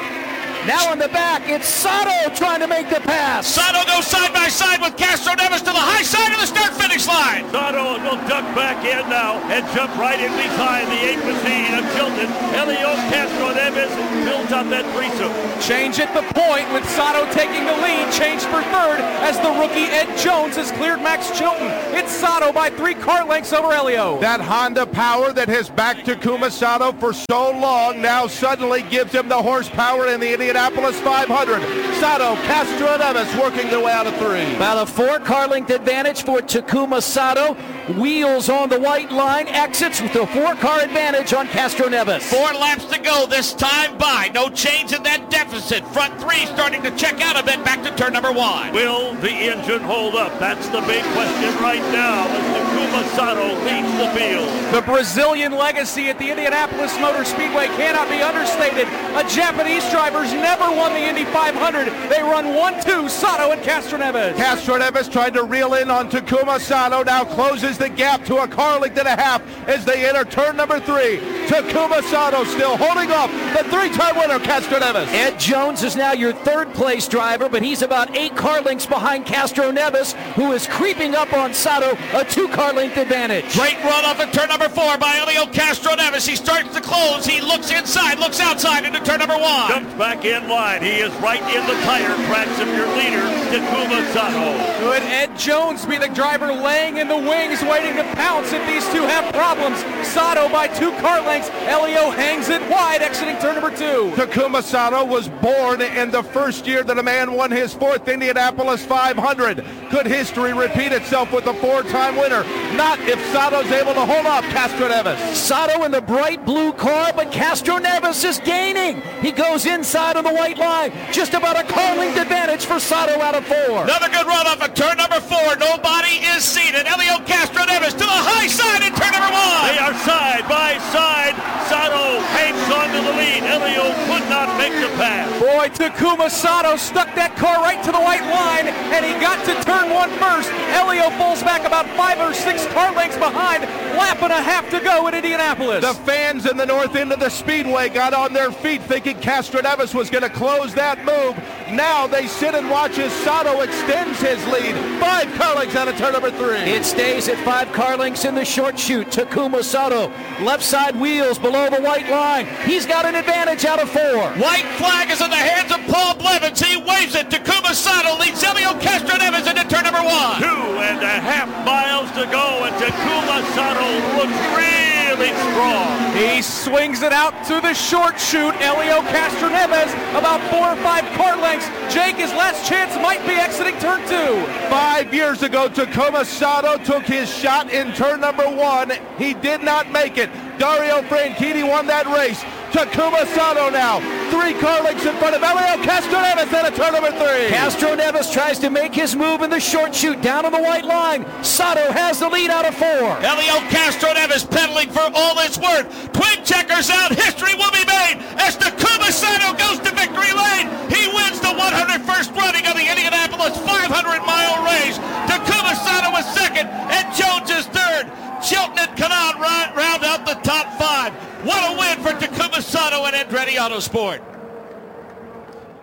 Now in the back, it's Sato trying to make the pass. Sato goes side by side with Castroneves to the high side of the start-finish line. Sato will duck back in now and jump right in behind the eighth position of Chilton. Elio Castroneves builds up that threesome. Change at the point with Sato taking the lead. Change for third as the rookie Ed Jones has cleared Max Chilton. It's Sato by three car lengths over Elio. That Honda power that has backed Takuma Sato for so long now suddenly gives him the horsepower in the Indianapolis five hundred. Sato, Castroneves working their way out of three. About a four-car length advantage for Takuma Sato. Wheels on the white line. Exits with a four-car advantage on Castroneves. Four laps to go this time by. No change in that deficit. Front three starting to check out a bit back to turn number one. Will the engine hold up? That's the big question right now as Takuma Sato leads the field. The Brazilian legacy at the Indianapolis Motor Speedway cannot be understated. A Japanese driver's never won the Indy five hundred. They run one two, Sato and Castroneves. Castroneves trying to reel in on Takuma Sato, now closes the gap to a car length and a half as they enter turn number three. Takuma Sato still holding off the three-time winner, Castroneves. Ed Jones is now your third place driver, but he's about eight car lengths behind Castroneves, who is creeping up on Sato, a two-car length advantage. Great run off at turn number four by Elio Castroneves. He starts to close. He looks inside, looks outside into turn number one. Jumps back in line. He is right in the tire tracks of your leader, Takuma Sato. Could Ed Jones be the driver laying in the wings, waiting to pounce if these two have problems? Sato by two car lengths. Elio hangs it wide, exiting turn number two. Takuma Sato was born in the first year that a man won his fourth Indianapolis five hundred. Could history repeat itself with a four-time winner? Not if Sato's able to hold off Castroneves. Sato in the bright blue car, but Castroneves is gaining. He goes inside on the white line. Just about a car length advantage for Sato out of four. Another good run off of turn number four. Nobody is seated. Elio Castroneves to the high side in turn number one. They are side by side. Sato hangs on to the lead. Elio could not make the pass. Boy, Takuma Sato stuck that car right to the white line, and he got to turn one first. Elio pulls back about five or six car lengths behind. Lap and a half to go in Indianapolis. The fans in the north end of the speedway got on their feet thinking Castroneves was going to close that move. Now they sit and watch as Sato extends his lead. Five car lengths out of turn number three. It stays at five car lengths in the short chute. Takuma Sato, left side wheels below the white line. He's got an advantage out of four. White flag is in the hands of Paul Blevins. He waves it. Takuma Sato leads Elio Castroneves into turn number one. Two and a half miles to go, and Takuma Sato looks really strong. He swings it out to the short chute. Elio Castroneves about four or five car lengths. Jake, his last chance might be exiting turn two. Five years ago, Takuma Sato took his shot in turn number one. He did not make it. Dario Franchitti won that race. Takuma Sato now, three car lengths in front of Elio Castroneves at a turn number three. Castroneves tries to make his move in the short chute down on the white line. Sato has the lead out of four. Elio Castroneves pedaling for all it's worth. Twin checkers out. History will be made as Takuma Sato goes to victory lane. He wins the one hundred first running of the Indianapolis five hundred mile race. Takuma Sato is second and Jones is third. Chilton and Kanaan round out the top five. What a win for Takuma Sato and Andretti Autosport.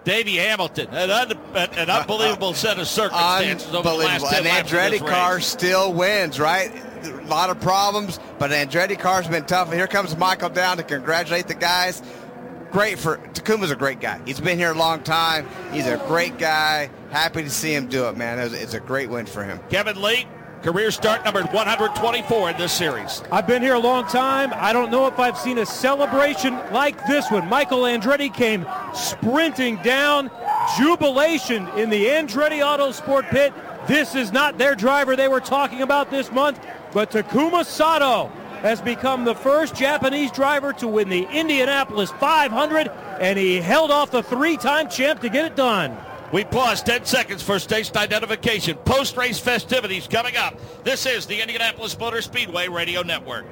Davey Hamilton, an, un- an unbelievable set of circumstances over the last ten An laps of Andretti this car race. still wins, right? A lot of problems, but an Andretti car's been tough. And here comes Michael down to congratulate the guys. Great for Takuma's a great guy. He's been here a long time. He's a great guy. Happy to see him do it, man. It was, it's a great win for him. Kevin Lee, career start number one hundred twenty-four in this series. I've been here a long time. I don't know if I've seen a celebration like this one. Michael Andretti came sprinting down. Jubilation in the Andretti Autosport pit. This is not their driver they were talking about this month, but Takuma Sato has become the first Japanese driver to win the Indianapolis five hundred, and he held off the three-time champ to get it done. We pause ten seconds for station identification. Post-race festivities coming up. This is the Indianapolis Motor Speedway Radio Network.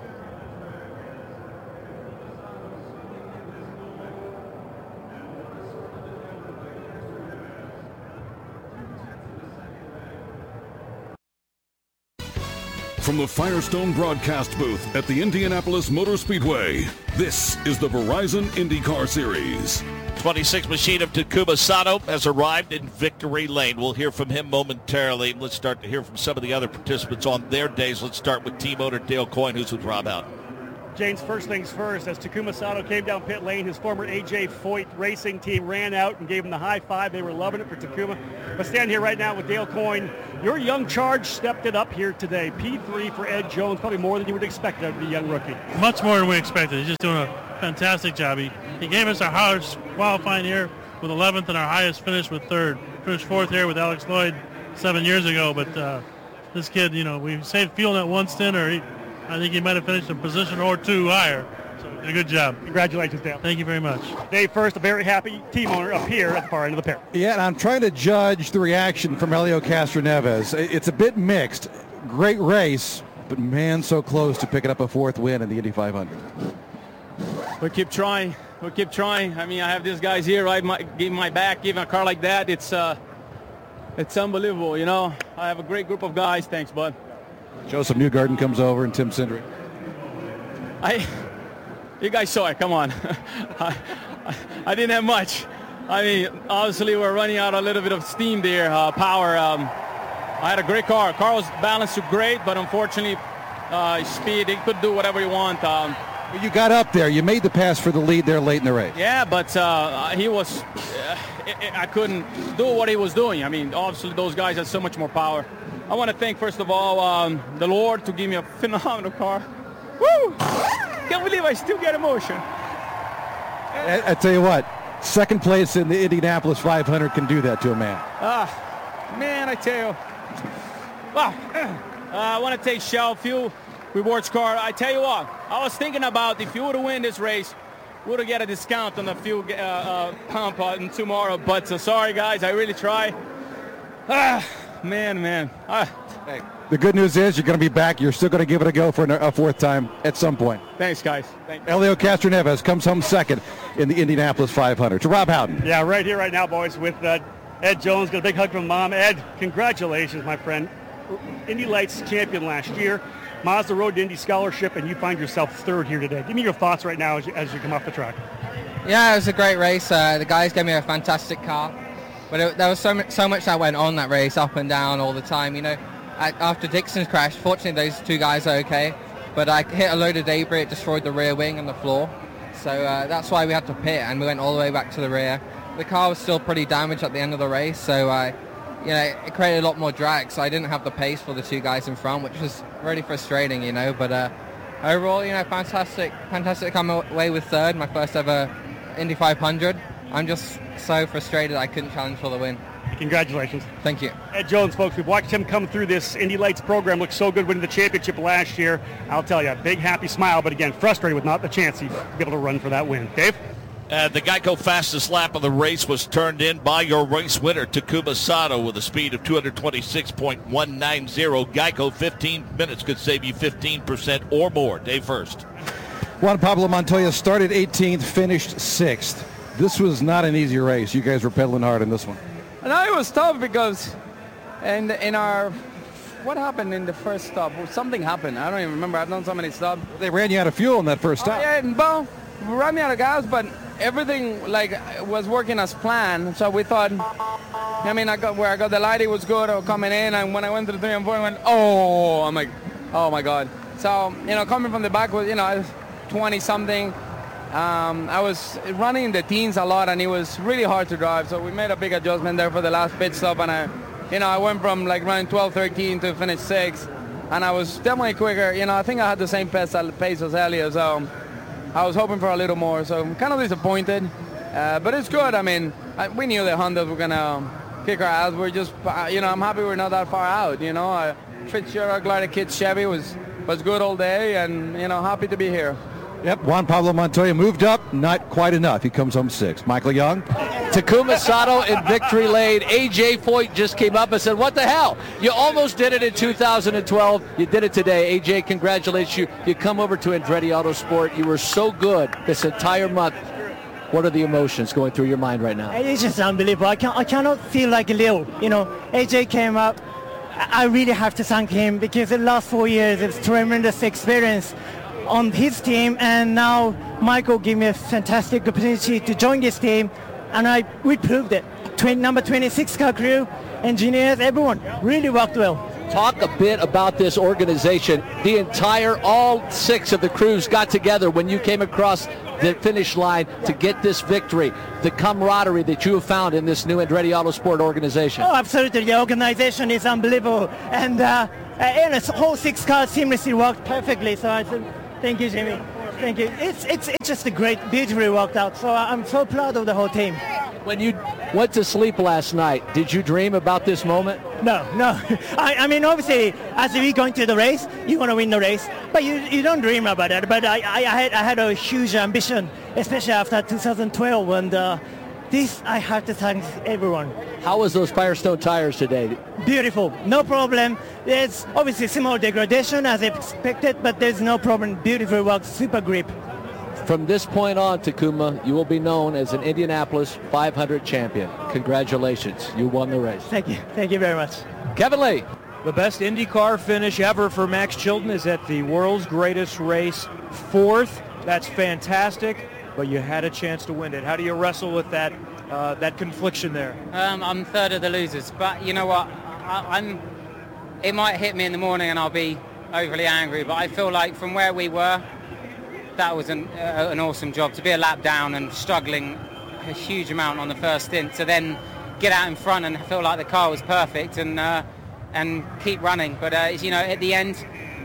From the Firestone broadcast booth at the Indianapolis Motor Speedway, this is the Verizon IndyCar Series. twenty-six machine of Takuma Sato has arrived in Victory Lane. We'll hear from him momentarily. Let's start to hear from some of the other participants on their days. Let's start with team owner Dale Coyne, who's with Rob Houghton. James, first things first, as Takuma Sato came down pit lane, his former A J Foyt racing team ran out and gave him the high five. They were loving it for Takuma. But stand here right now with Dale Coyne. Your young charge stepped it up here today. P three for Ed Jones, probably more than you would expect out of the young rookie. Much more than we expected. He's just doing a fantastic job. He, he gave us our highest qualifying here with eleventh and our highest finish with third. Finished fourth here with Alex Lloyd seven years ago. But uh, this kid, you know, we saved fuel in that one stint, or he, I think he might have finished a position or two higher. So did a good job. Congratulations, Dale. Thank you very much. Dave, first, a very happy team owner up here at the far end of the pair. Yeah, and I'm trying to judge the reaction from Helio Castroneves. It's a bit mixed. Great race, but man, so close to picking up a fourth win in the Indy five hundred. We keep trying. We keep trying. I mean, I have these guys here, right? My, give my back, giving a car like that. It's uh, it's unbelievable, you know. I have a great group of guys. Thanks, bud. Joseph Newgarden comes over and Tim Cindric. I, you guys saw it. Come on. I, I didn't have much. I mean, obviously we're running out a little bit of steam there, uh, power. Um, I had a great car. Car was balanced to great, but unfortunately, uh, speed, he could do whatever you want. Um, You got up there. You made the pass for the lead there late in the race. Yeah, but uh, he was, uh, I couldn't do what he was doing. I mean, obviously those guys had so much more power. I want to thank, first of all, um, the Lord to give me a phenomenal car. Woo! Can't believe I still get emotion. I, I tell you what, second place in the Indianapolis five hundred can do that to a man. Ah, man, I tell you. Wow. Uh, I want to thank Shell Fuel Rewards Card. I tell you what, I was thinking about if you would win this race, we would get a discount on the fuel uh, uh, pump uh, tomorrow. But uh, sorry, guys, I really try. Ah, man, man. Ah. Hey, the good news is you're going to be back. You're still going to give it a go for a fourth time at some point. Thanks, guys. Thank you. Helio Castroneves comes home second in the Indianapolis five hundred. To Rob Houghton. Yeah, right here, right now, boys, with uh, Ed Jones. Got a big hug from Mom. Ed, congratulations, my friend. Indy Lights champion last year. Mazda Road to Indy Scholarship, and you find yourself third here today. Give me your thoughts right now as you, as you come off the track. Yeah, it was a great race. Uh, the guys gave me a fantastic car, but it, there was so much, so much that went on that race, up and down all the time. You know, I, after Dixon's crash, fortunately those two guys are okay, but I hit a load of debris. It destroyed the rear wing and the floor, so uh, that's why we had to pit, and we went all the way back to the rear. The car was still pretty damaged at the end of the race, so I. Uh, You know, it created a lot more drag, so I didn't have the pace for the two guys in front, which was really frustrating, you know. But uh, overall, you know, fantastic, fantastic come away with third, my first ever Indy five hundred. I'm just so frustrated I couldn't challenge for the win. Congratulations. Thank you. Ed Jones, folks, we've watched him come through this Indy Lights program. Looked so good winning the championship last year. I'll tell you, a big happy smile, but again, frustrated with not the chance he'd be able to run for that win. Dave? Uh, the Geico fastest lap of the race was turned in by your race winner, Takuma Sato, with a speed of two twenty-six point one nine zero. Geico, fifteen minutes could save you fifteen percent or more. Dave first. Juan Pablo Montoya started eighteenth, finished sixth. This was not an easy race. You guys were pedaling hard in this one. No, it was tough because in, in our... What happened in the first stop? Something happened. I don't even remember. I've done so many stops. They ran you out of fuel in that first stop. Oh, yeah, well, we ran me out of gas, but everything like was working as planned. So we thought, I mean, I got where I got the lighting was good or coming in, and when I went to the three and four, I went, oh, I'm like, oh my God. So you know, coming from the back was, you know, twenty something. Um, I was running in the teens a lot, and it was really hard to drive. So we made a big adjustment there for the last pit stop, and I, you know, I went from like running twelve, thirteen to finish sixth, and I was definitely quicker. You know, I think I had the same pace, pace as Elliott, so I was hoping for a little more. So I'm kind of disappointed, uh, but it's good. I mean, I, we knew the Hondas were gonna kick our ass. We're just, uh, you know, I'm happy we're not that far out. You know, uh, Fitzgerald Glider Kid Chevy was was good all day, and you know, happy to be here. Yep, Juan Pablo Montoya moved up, not quite enough. He comes home sixth. Michael Young. Takuma Sato in victory lane. A J Foyt just came up and said, what the hell? You almost did it in two thousand twelve. You did it today. A J, congratulations you. You come over to Andretti Autosport. You were so good this entire month. What are the emotions going through your mind right now? It's just unbelievable. I, can, I cannot feel like Leo. You know, A J came up. I really have to thank him because the last four years it's tremendous experience on his team, and now Michael gave me a fantastic opportunity to join this team, and I we proved it. Twin, number twenty-six car crew, engineers, everyone really worked well. Talk a bit about this organization. The entire, all six of the crews got together when you came across the finish line to get this victory. The camaraderie that you have found in this new Andretti Autosport organization. Oh, absolutely. The organization is unbelievable, and uh, and the whole six cars seamlessly worked perfectly. So I said, thank you, Jimmy. Thank you. It's it's it's just a great, beautifully worked out. So I'm so proud of the whole team. When you went to sleep last night, did you dream about this moment? No, no. I, I mean, obviously, as we go into the race, you want to win the race, but you you don't dream about it. But I, I, I had I had a huge ambition, especially after two thousand twelve, and uh, this I have to thank everyone. How was those Firestone tires today? Beautiful, no problem. There's obviously small degradation as expected, but there's no problem. Beautiful work, super grip. From this point on, Takuma, you will be known as an Indianapolis five hundred champion. Congratulations, you won the race. Thank you, thank you very much. Kevin Lee. The best IndyCar finish ever for Max Chilton is at the world's greatest race, fourth. That's fantastic, but you had a chance to win it. How do you wrestle with that uh, that confliction there? Um, I'm third of the losers, but you know what? I, I'm. It might hit me in the morning and I'll be overly angry, but I feel like from where we were, that was an, uh, an awesome job. To be a lap down and struggling a huge amount on the first stint, to then get out in front and feel like the car was perfect and uh, and keep running. But uh, you know, at the end,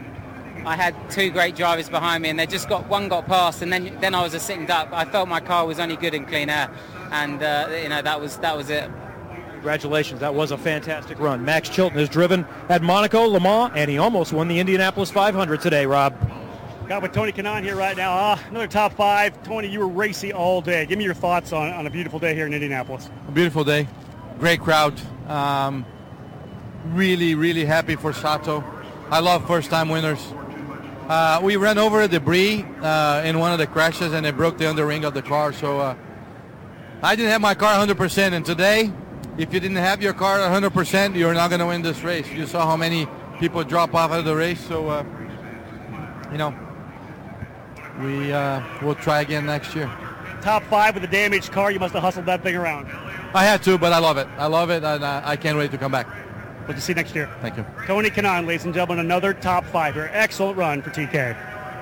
I had two great drivers behind me, and they just got one got past, and then then I was a sitting duck. I felt my car was only good in clean air, and uh, you know that was that was it. Congratulations, that was a fantastic run. Max Chilton has driven at Monaco, Le Mans, and he almost won the Indianapolis five hundred today, Rob. Got with Tony Kanaan here right now. Uh, another top five. Tony, you were racy all day. Give me your thoughts on, on a beautiful day here in Indianapolis. A beautiful day. Great crowd. Um, really, really happy for Sato. I love first-time winners. Uh, we ran over debris uh, in one of the crashes, and it broke the underring of the car. So uh, I didn't have my car one hundred percent, and today, if you didn't have your car one hundred percent, you're not going to win this race. You saw how many people drop off of the race. So, uh, you know, we uh, will try again next year. Top five with a damaged car. You must have hustled that thing around. I had to, but I love it. I love it, and uh, I can't wait to come back. We'll see you next year. Thank you. Tony Kanaan, ladies and gentlemen, another top five here. Excellent run for T K.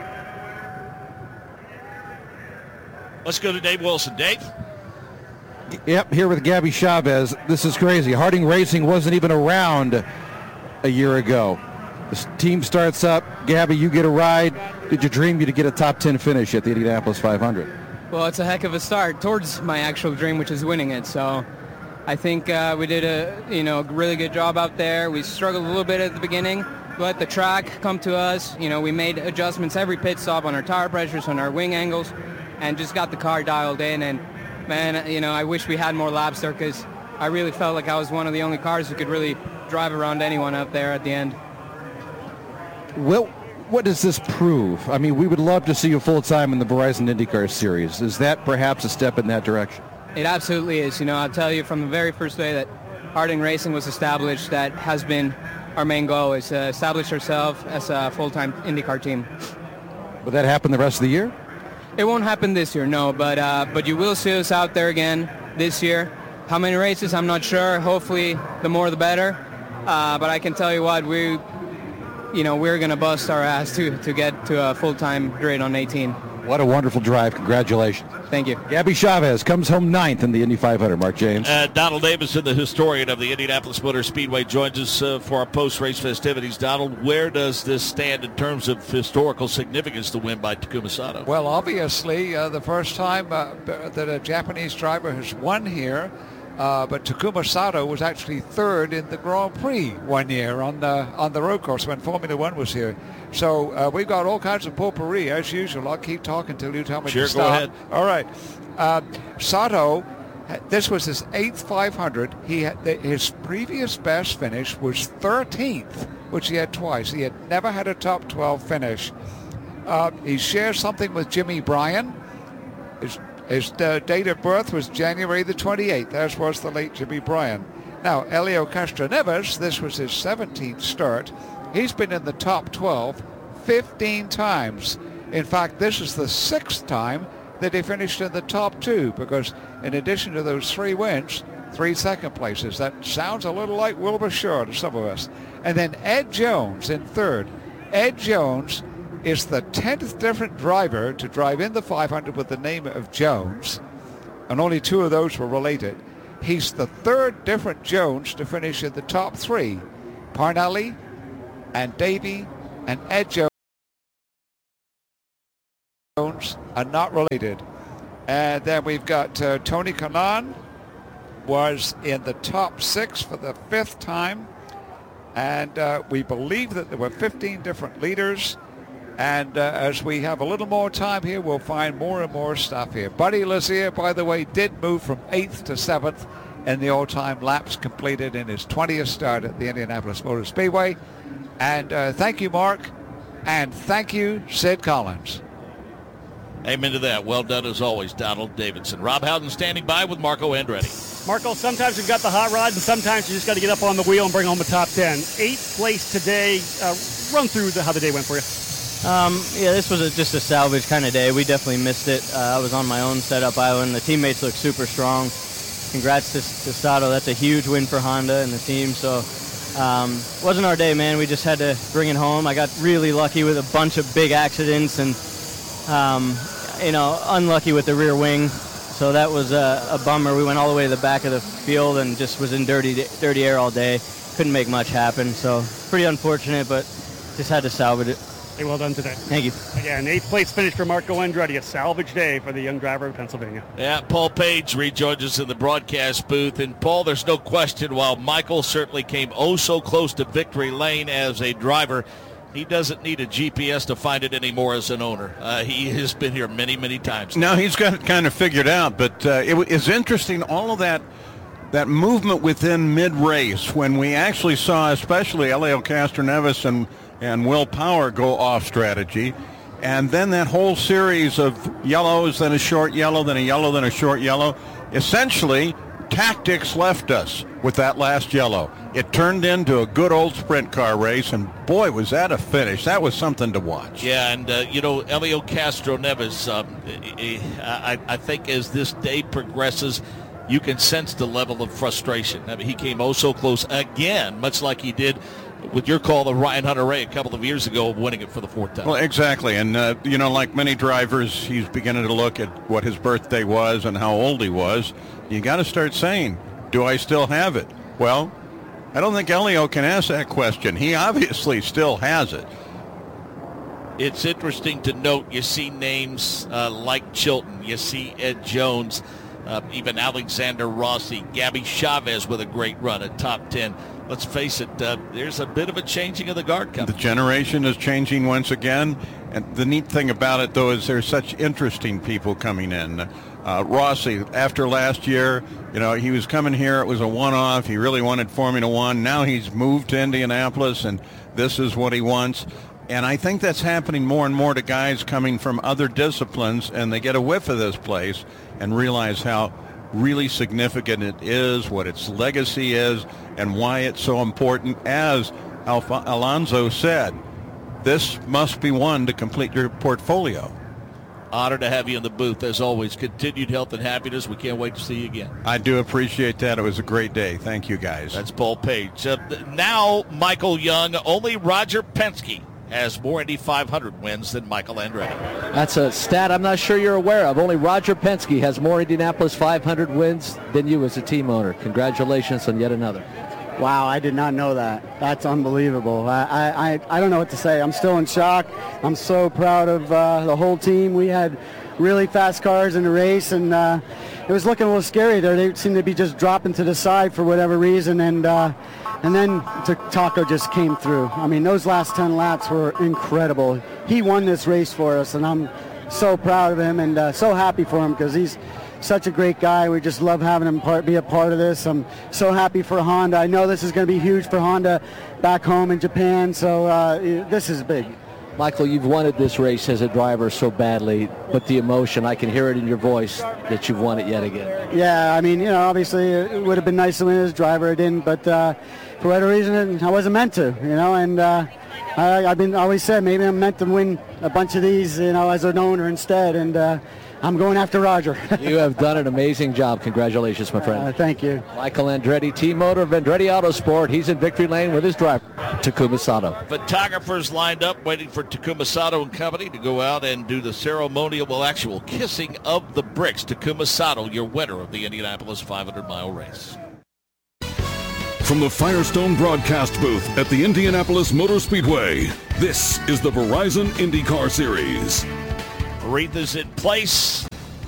Let's go to Dave Wilson. Dave? Yep, here with Gabby Chavez. This is crazy. Harding Racing wasn't even around a year ago. The team starts up. Gabby, you get a ride. Did you dream you'd get a top ten finish at the Indianapolis five hundred? Well, it's a heck of a start towards my actual dream, which is winning it. So I think uh, we did a you know really good job out there. We struggled a little bit at the beginning, but the track come to us. You know, we made adjustments every pit stop on our tire pressures, on our wing angles, and just got the car dialed in. And man, you know, I wish we had more laps there because I really felt like I was one of the only cars who could really drive around anyone out there at the end. Well, what does this prove? I mean, we would love to see you full-time in the Verizon IndyCar Series. Is that perhaps a step in that direction? It absolutely is. You know, I'll tell you from the very first day that Harding Racing was established, that has been our main goal, is to establish ourselves as a full-time IndyCar team. Will that happen the rest of the year? it won't happen this year, no. But uh, but you will see us out there again this year. How many races? I'm not sure. Hopefully, the more the better. Uh, but I can tell you what, we, you know, we're gonna bust our ass to to get to a full-time grid on eighteen. What a wonderful drive. Congratulations. Thank you. Gabby Chavez comes home ninth in the Indy five hundred. Mark James. Uh, Donald Davison, the historian of the Indianapolis Motor Speedway, joins us uh, for our post-race festivities. Donald, where does this stand in terms of historical significance, the win by Takuma Sato? Well, obviously, uh, the first time uh, that a Japanese driver has won here, uh, but Takuma Sato was actually third in the Grand Prix one year on the, on the road course when Formula One was here. So uh, we've got all kinds of potpourri, as usual. I'll keep talking till you tell me sure, to stop. Go ahead. All right. Uh, Sato, this was his eighth five hundred. He had, his previous best finish was thirteenth, which he had twice. He had never had a top twelve finish. Uh, he shares something with Jimmy Bryan. His, his uh, date of birth was January the twenty-eighth, as was the late Jimmy Bryan. Now, Helio Castroneves, this was his seventeenth start. He's been in the top twelve fifteen times. In fact, this is the sixth time that he finished in the top two, because in addition to those three wins, three second places. That sounds a little like Wilbur Shaw to some of us. And then Ed Jones in third. Ed Jones is the tenth different driver to drive in the five hundred with the name of Jones, and only two of those were related. He's the third different Jones to finish in the top three. Parnelli and Davey and Ed Jones are not related. And then we've got uh, Tony Kanaan was in the top six for the fifth time. And uh, we believe that there were fifteen different leaders. And uh, as we have a little more time here, we'll find more and more stuff here. Buddy Lazier, by the way, did move from eighth to seventh in the all-time laps completed in his twentieth start at the Indianapolis Motor Speedway. And uh, thank you, Mark. And thank you, Sid Collins. Amen to that. Well done as always, Donald Davidson. Rob Howden standing by with Marco Andretti. Marco, sometimes you've got the hot rod, and sometimes you just got to get up on the wheel and bring home a top ten. Eighth place today. Uh, run through the, how the day went for you. Um, yeah, this was a, just a salvage kind of day. We definitely missed it. Uh, I was on my own setup island. The teammates look super strong. Congrats to, to Sato. That's a huge win for Honda and the team. So um, wasn't our day, man. We just had to bring it home. I got really lucky with a bunch of big accidents and, um, you know, unlucky with the rear wing. So that was a, a bummer. We went all the way to the back of the field and just was in dirty, dirty air all day. Couldn't make much happen. So pretty unfortunate, but just had to salvage it. Hey, well done today. Thank you. Again, eighth place finish for Marco Andretti, a salvage day for the young driver of Pennsylvania. Yeah, Paul Page rejoins us in the broadcast booth. And, Paul, there's no question, while Michael certainly came oh so close to victory lane as a driver, he doesn't need a G P S to find it anymore as an owner. Uh, he has been here many, many times. Now he's got it kind of figured out, but uh, it is interesting, all of that that movement within mid-race when we actually saw especially Helio Castroneves and and Will Power go off strategy, and then that whole series of yellows, then a short yellow, then a yellow, then a short yellow. Essentially, tactics left us with that last yellow. It turned into a good old sprint car race, and boy, was that a finish. That was something to watch. Yeah, and, uh, you know, Helio Castroneves, um, I, I think as this day progresses, you can sense the level of frustration. I mean, he came oh so close again, much like he did with your call of Ryan Hunter-Reay a couple of years ago of winning it for the fourth time. Well, exactly. And, uh, you know, like many drivers, he's beginning to look at what his birthday was and how old he was. You got to start saying, do I still have it? Well, I don't think Helio can ask that question. He obviously still has it. It's interesting to note, you see names uh, like Chilton, you see Ed Jones, uh, even Alexander Rossi, Gabby Chavez with a great run at top ten. Let's face it, uh, there's a bit of a changing of the guard coming. The generation is changing once again. And the neat thing about it, though, is there's such interesting people coming in. Uh, Rossi, after last year, you know, he was coming here. It was a one-off. He really wanted Formula One. Now he's moved to Indianapolis, and this is what he wants. And I think that's happening more and more to guys coming from other disciplines, and they get a whiff of this place and realize how really significant it is, what its legacy is, and why it's so important. As Alfa- Alonso said, this must be one to complete your portfolio. Honored to have you in the booth, as always. Continued health and happiness. We can't wait to see you again. I do appreciate that. It was a great day. Thank you, guys. That's Paul Page. Uh, now, Michael Young, only Roger Penske has more Indy five hundred wins than Michael Andretti. That's a stat I'm not sure you're aware of. Only Roger Penske has more Indianapolis five hundred wins than you as a team owner. Congratulations on yet another. Wow, I did not know that. That's unbelievable. I, I, I don't know what to say. I'm still in shock. I'm so proud of uh, the whole team. We had really fast cars in the race, and uh, it was looking a little scary there. They seemed to be just dropping to the side for whatever reason, and uh, and then Taco just came through. I mean, those last ten laps were incredible. He won this race for us, and I'm so proud of him and uh, so happy for him because he's such a great guy. We just love having him part, be a part of this. I'm so happy for Honda. I know this is going to be huge for Honda back home in Japan, so uh, this is big. Michael, you've wanted this race as a driver so badly, but the emotion, I can hear it in your voice that you've won it yet again. Yeah, I mean, you know, obviously it would have been nice to win as a driver. I didn't, but uh, for whatever reason, I wasn't meant to, you know, and uh, I, I've been always said maybe I'm meant to win a bunch of these, you know, as an owner instead, and uh, I'm going after Roger. You have done an amazing job. Congratulations, my friend. Uh, thank you. Michael Andretti, team owner of Andretti Autosport. He's in victory lane with his driver, Takuma Sato. Photographers lined up waiting for Takuma Sato and company to go out and do the ceremonial, well, actual kissing of the bricks. Takuma Sato, your winner of the Indianapolis five hundred mile race. From the Firestone broadcast booth at the Indianapolis Motor Speedway, this is the Verizon IndyCar Series. Aretha's in place,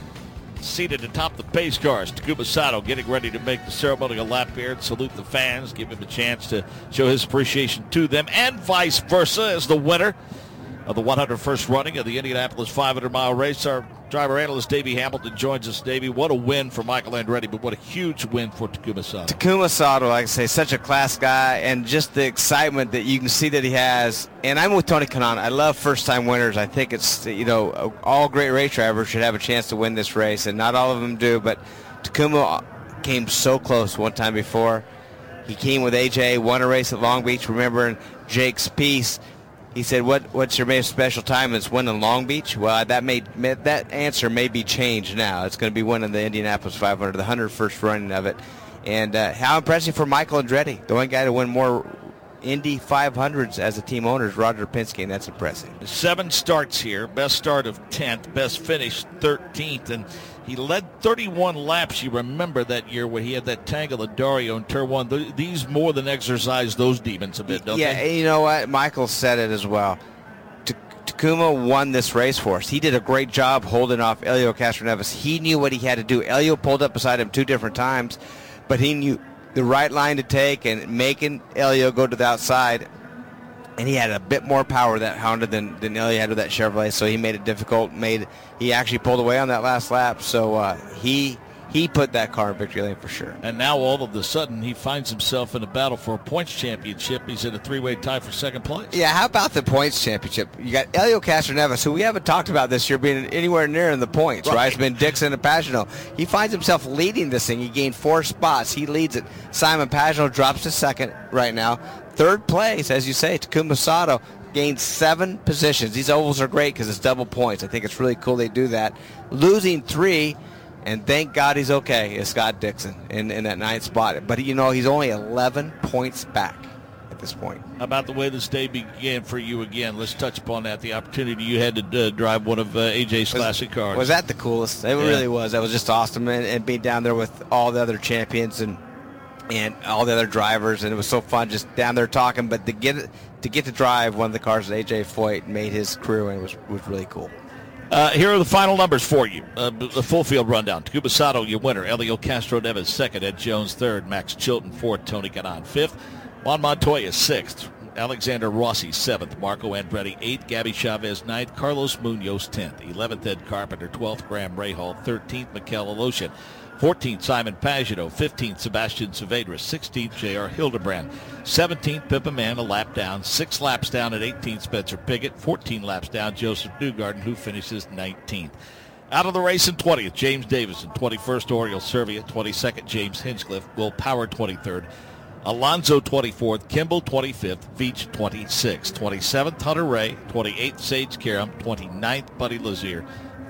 seated atop the pace cars. Takuma Sato getting ready to make the ceremonial lap here and salute the fans, give him a chance to show his appreciation to them, and vice versa, as the winner of the one hundred first running of the Indianapolis five hundred mile race. Our driver analyst Davey Hamilton joins us. Davey, what a win for Michael Andretti, but what a huge win for Takuma Sato. Takuma Sato, like I say, such a class guy, and just the excitement that you can see that he has. And I'm with Tony Kanaan. I love first-time winners. I think it's, you know, all great race drivers should have a chance to win this race, and not all of them do, but Takuma came so close one time before. He came with A J, won a race at Long Beach. Remember in Jake's piece, he said, "What what's your most special time? It's winning Long Beach." Well, that may that answer may be changed now. It's going to be winning the Indianapolis five hundred, the one hundred first running of it. And uh, how impressive for Michael Andretti, the one guy to win more Indy five hundreds as a team owner is Roger Penske, and that's impressive. Seven starts here, best start of tenth, best finish thirteenth, and he led thirty-one laps. You remember that year where he had that tangle of Dario in turn one. These more than exercise those demons a bit, don't yeah, they? Yeah, you know what? Michael said it as well. T- Takuma won this race for us. He did a great job holding off Helio Castroneves. He knew what he had to do. Helio pulled up beside him two different times, but he knew the right line to take and making Helio go to the outside. And he had a bit more power, that Honda, than, than Helio had with that Chevrolet, so he made it difficult. Made He actually pulled away on that last lap, so uh, he he put that car in victory lane for sure. And now all of a sudden he finds himself in a battle for a points championship. He's in a three-way tie for second place. Yeah, how about the points championship? You got Helio Castroneves, who we haven't talked about this year being anywhere near in the points, right? right? It's been Dixon and Pagano. He finds himself leading this thing. He gained four spots. He leads it. Simon Pagano drops to second right now. Third place, as you say, Takuma Sato gained seven positions. These ovals are great because it's double points. I think it's really cool they do that. Losing three, and thank God he's okay, is Scott Dixon in, in that ninth spot. But, you know, he's only eleven points back at this point. How about the way this day began for you again? Let's touch upon that, the opportunity you had to uh, drive one of uh, A J's was, classic cars. Was that the coolest? It yeah. really was. That was just awesome. And, and being down there with all the other champions and and all the other drivers, and it was so fun just down there talking. But to get to get to drive one of the cars that A J Foyt made his career in was was really cool. Uh, here are the final numbers for you. Uh, the full field rundown. Takuma Sato, your winner. Helio Castroneves second. Ed Jones third. Max Chilton fourth. Tony Kanaan fifth. Juan Montoya sixth. Alexander Rossi seventh. Marco Andretti eighth. Gabby Chavez ninth. Carlos Munoz tenth. eleventh. Ed Carpenter. twelfth. Graham Rahal. thirteenth. Mikel Aloshin. fourteenth, Simon Pagano. fifteenth, Sebastian Saavedra. sixteenth, J R Hildebrand. seventeenth, Pippa Mann, a lap down. Six laps down at eighteenth, Spencer Pigot. fourteen laps down, Joseph Newgarden, who finishes nineteenth. Out of the race in twentieth, James Davison. twenty-first, Oriol Servia. twenty-second, James Hinchcliffe. Will Power, twenty-third. Alonso, twenty-fourth. Kimball, twenty-fifth. Veach, twenty-sixth. twenty-seventh, Hunter Ray. twenty-eighth, Sage Karam. twenty-ninth, Buddy Lazier.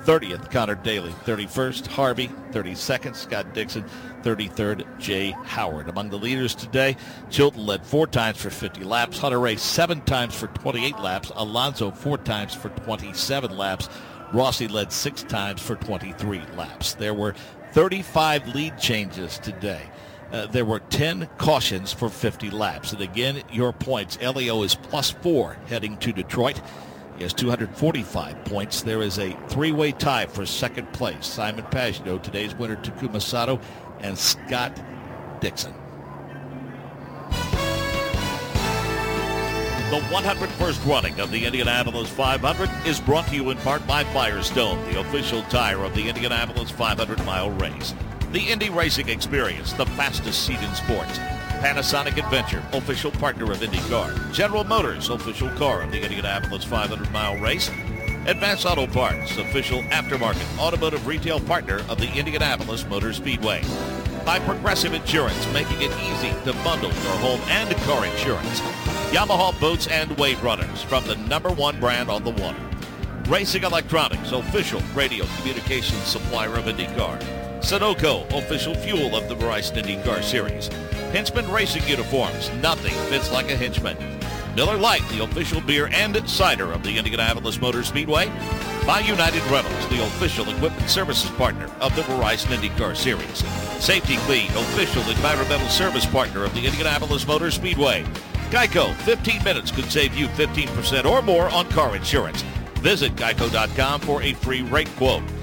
thirtieth, Connor Daly. thirty-first, Harvey. thirty-second, Scott Dixon. thirty-third, Jay Howard. Among the leaders today, Chilton led four times for fifty laps. Hunter Ray seven times for twenty-eight laps. Alonso four times for twenty-seven laps. Rossi led six times for twenty-three laps. There were thirty-five lead changes today. Uh, there were ten cautions for fifty laps. And again, your points. Elio is plus four heading to Detroit. He has two hundred forty-five points. There is a three-way tie for second place. Simon Pagenaud, today's winner, Takuma Sato, and Scott Dixon. The one hundred first running of the Indianapolis five hundred is brought to you in part by Firestone, the official tire of the Indianapolis five hundred mile race. The Indy Racing Experience, the fastest seat in sports. Panasonic Adventure, official partner of IndyCar. General Motors, official car of the Indianapolis five hundred mile race. Advance Auto Parts, official aftermarket automotive retail partner of the Indianapolis Motor Speedway. By Progressive Insurance, making it easy to bundle your home and car insurance. Yamaha Boats and Wave Runners, from the number one brand on the water. Racing Electronics, official radio communications supplier of IndyCar. Sunoco, official fuel of the Verizon IndyCar Series. Hinchman Racing Uniforms, nothing fits like a Hinchman. Miller Lite, the official beer and cider of the Indianapolis Motor Speedway. By United Rentals, the official equipment services partner of the Verizon IndyCar Series. Safety Clean, official environmental service partner of the Indianapolis Motor Speedway. Geico, fifteen minutes could save you fifteen percent or more on car insurance. Visit geico dot com for a free rate quote.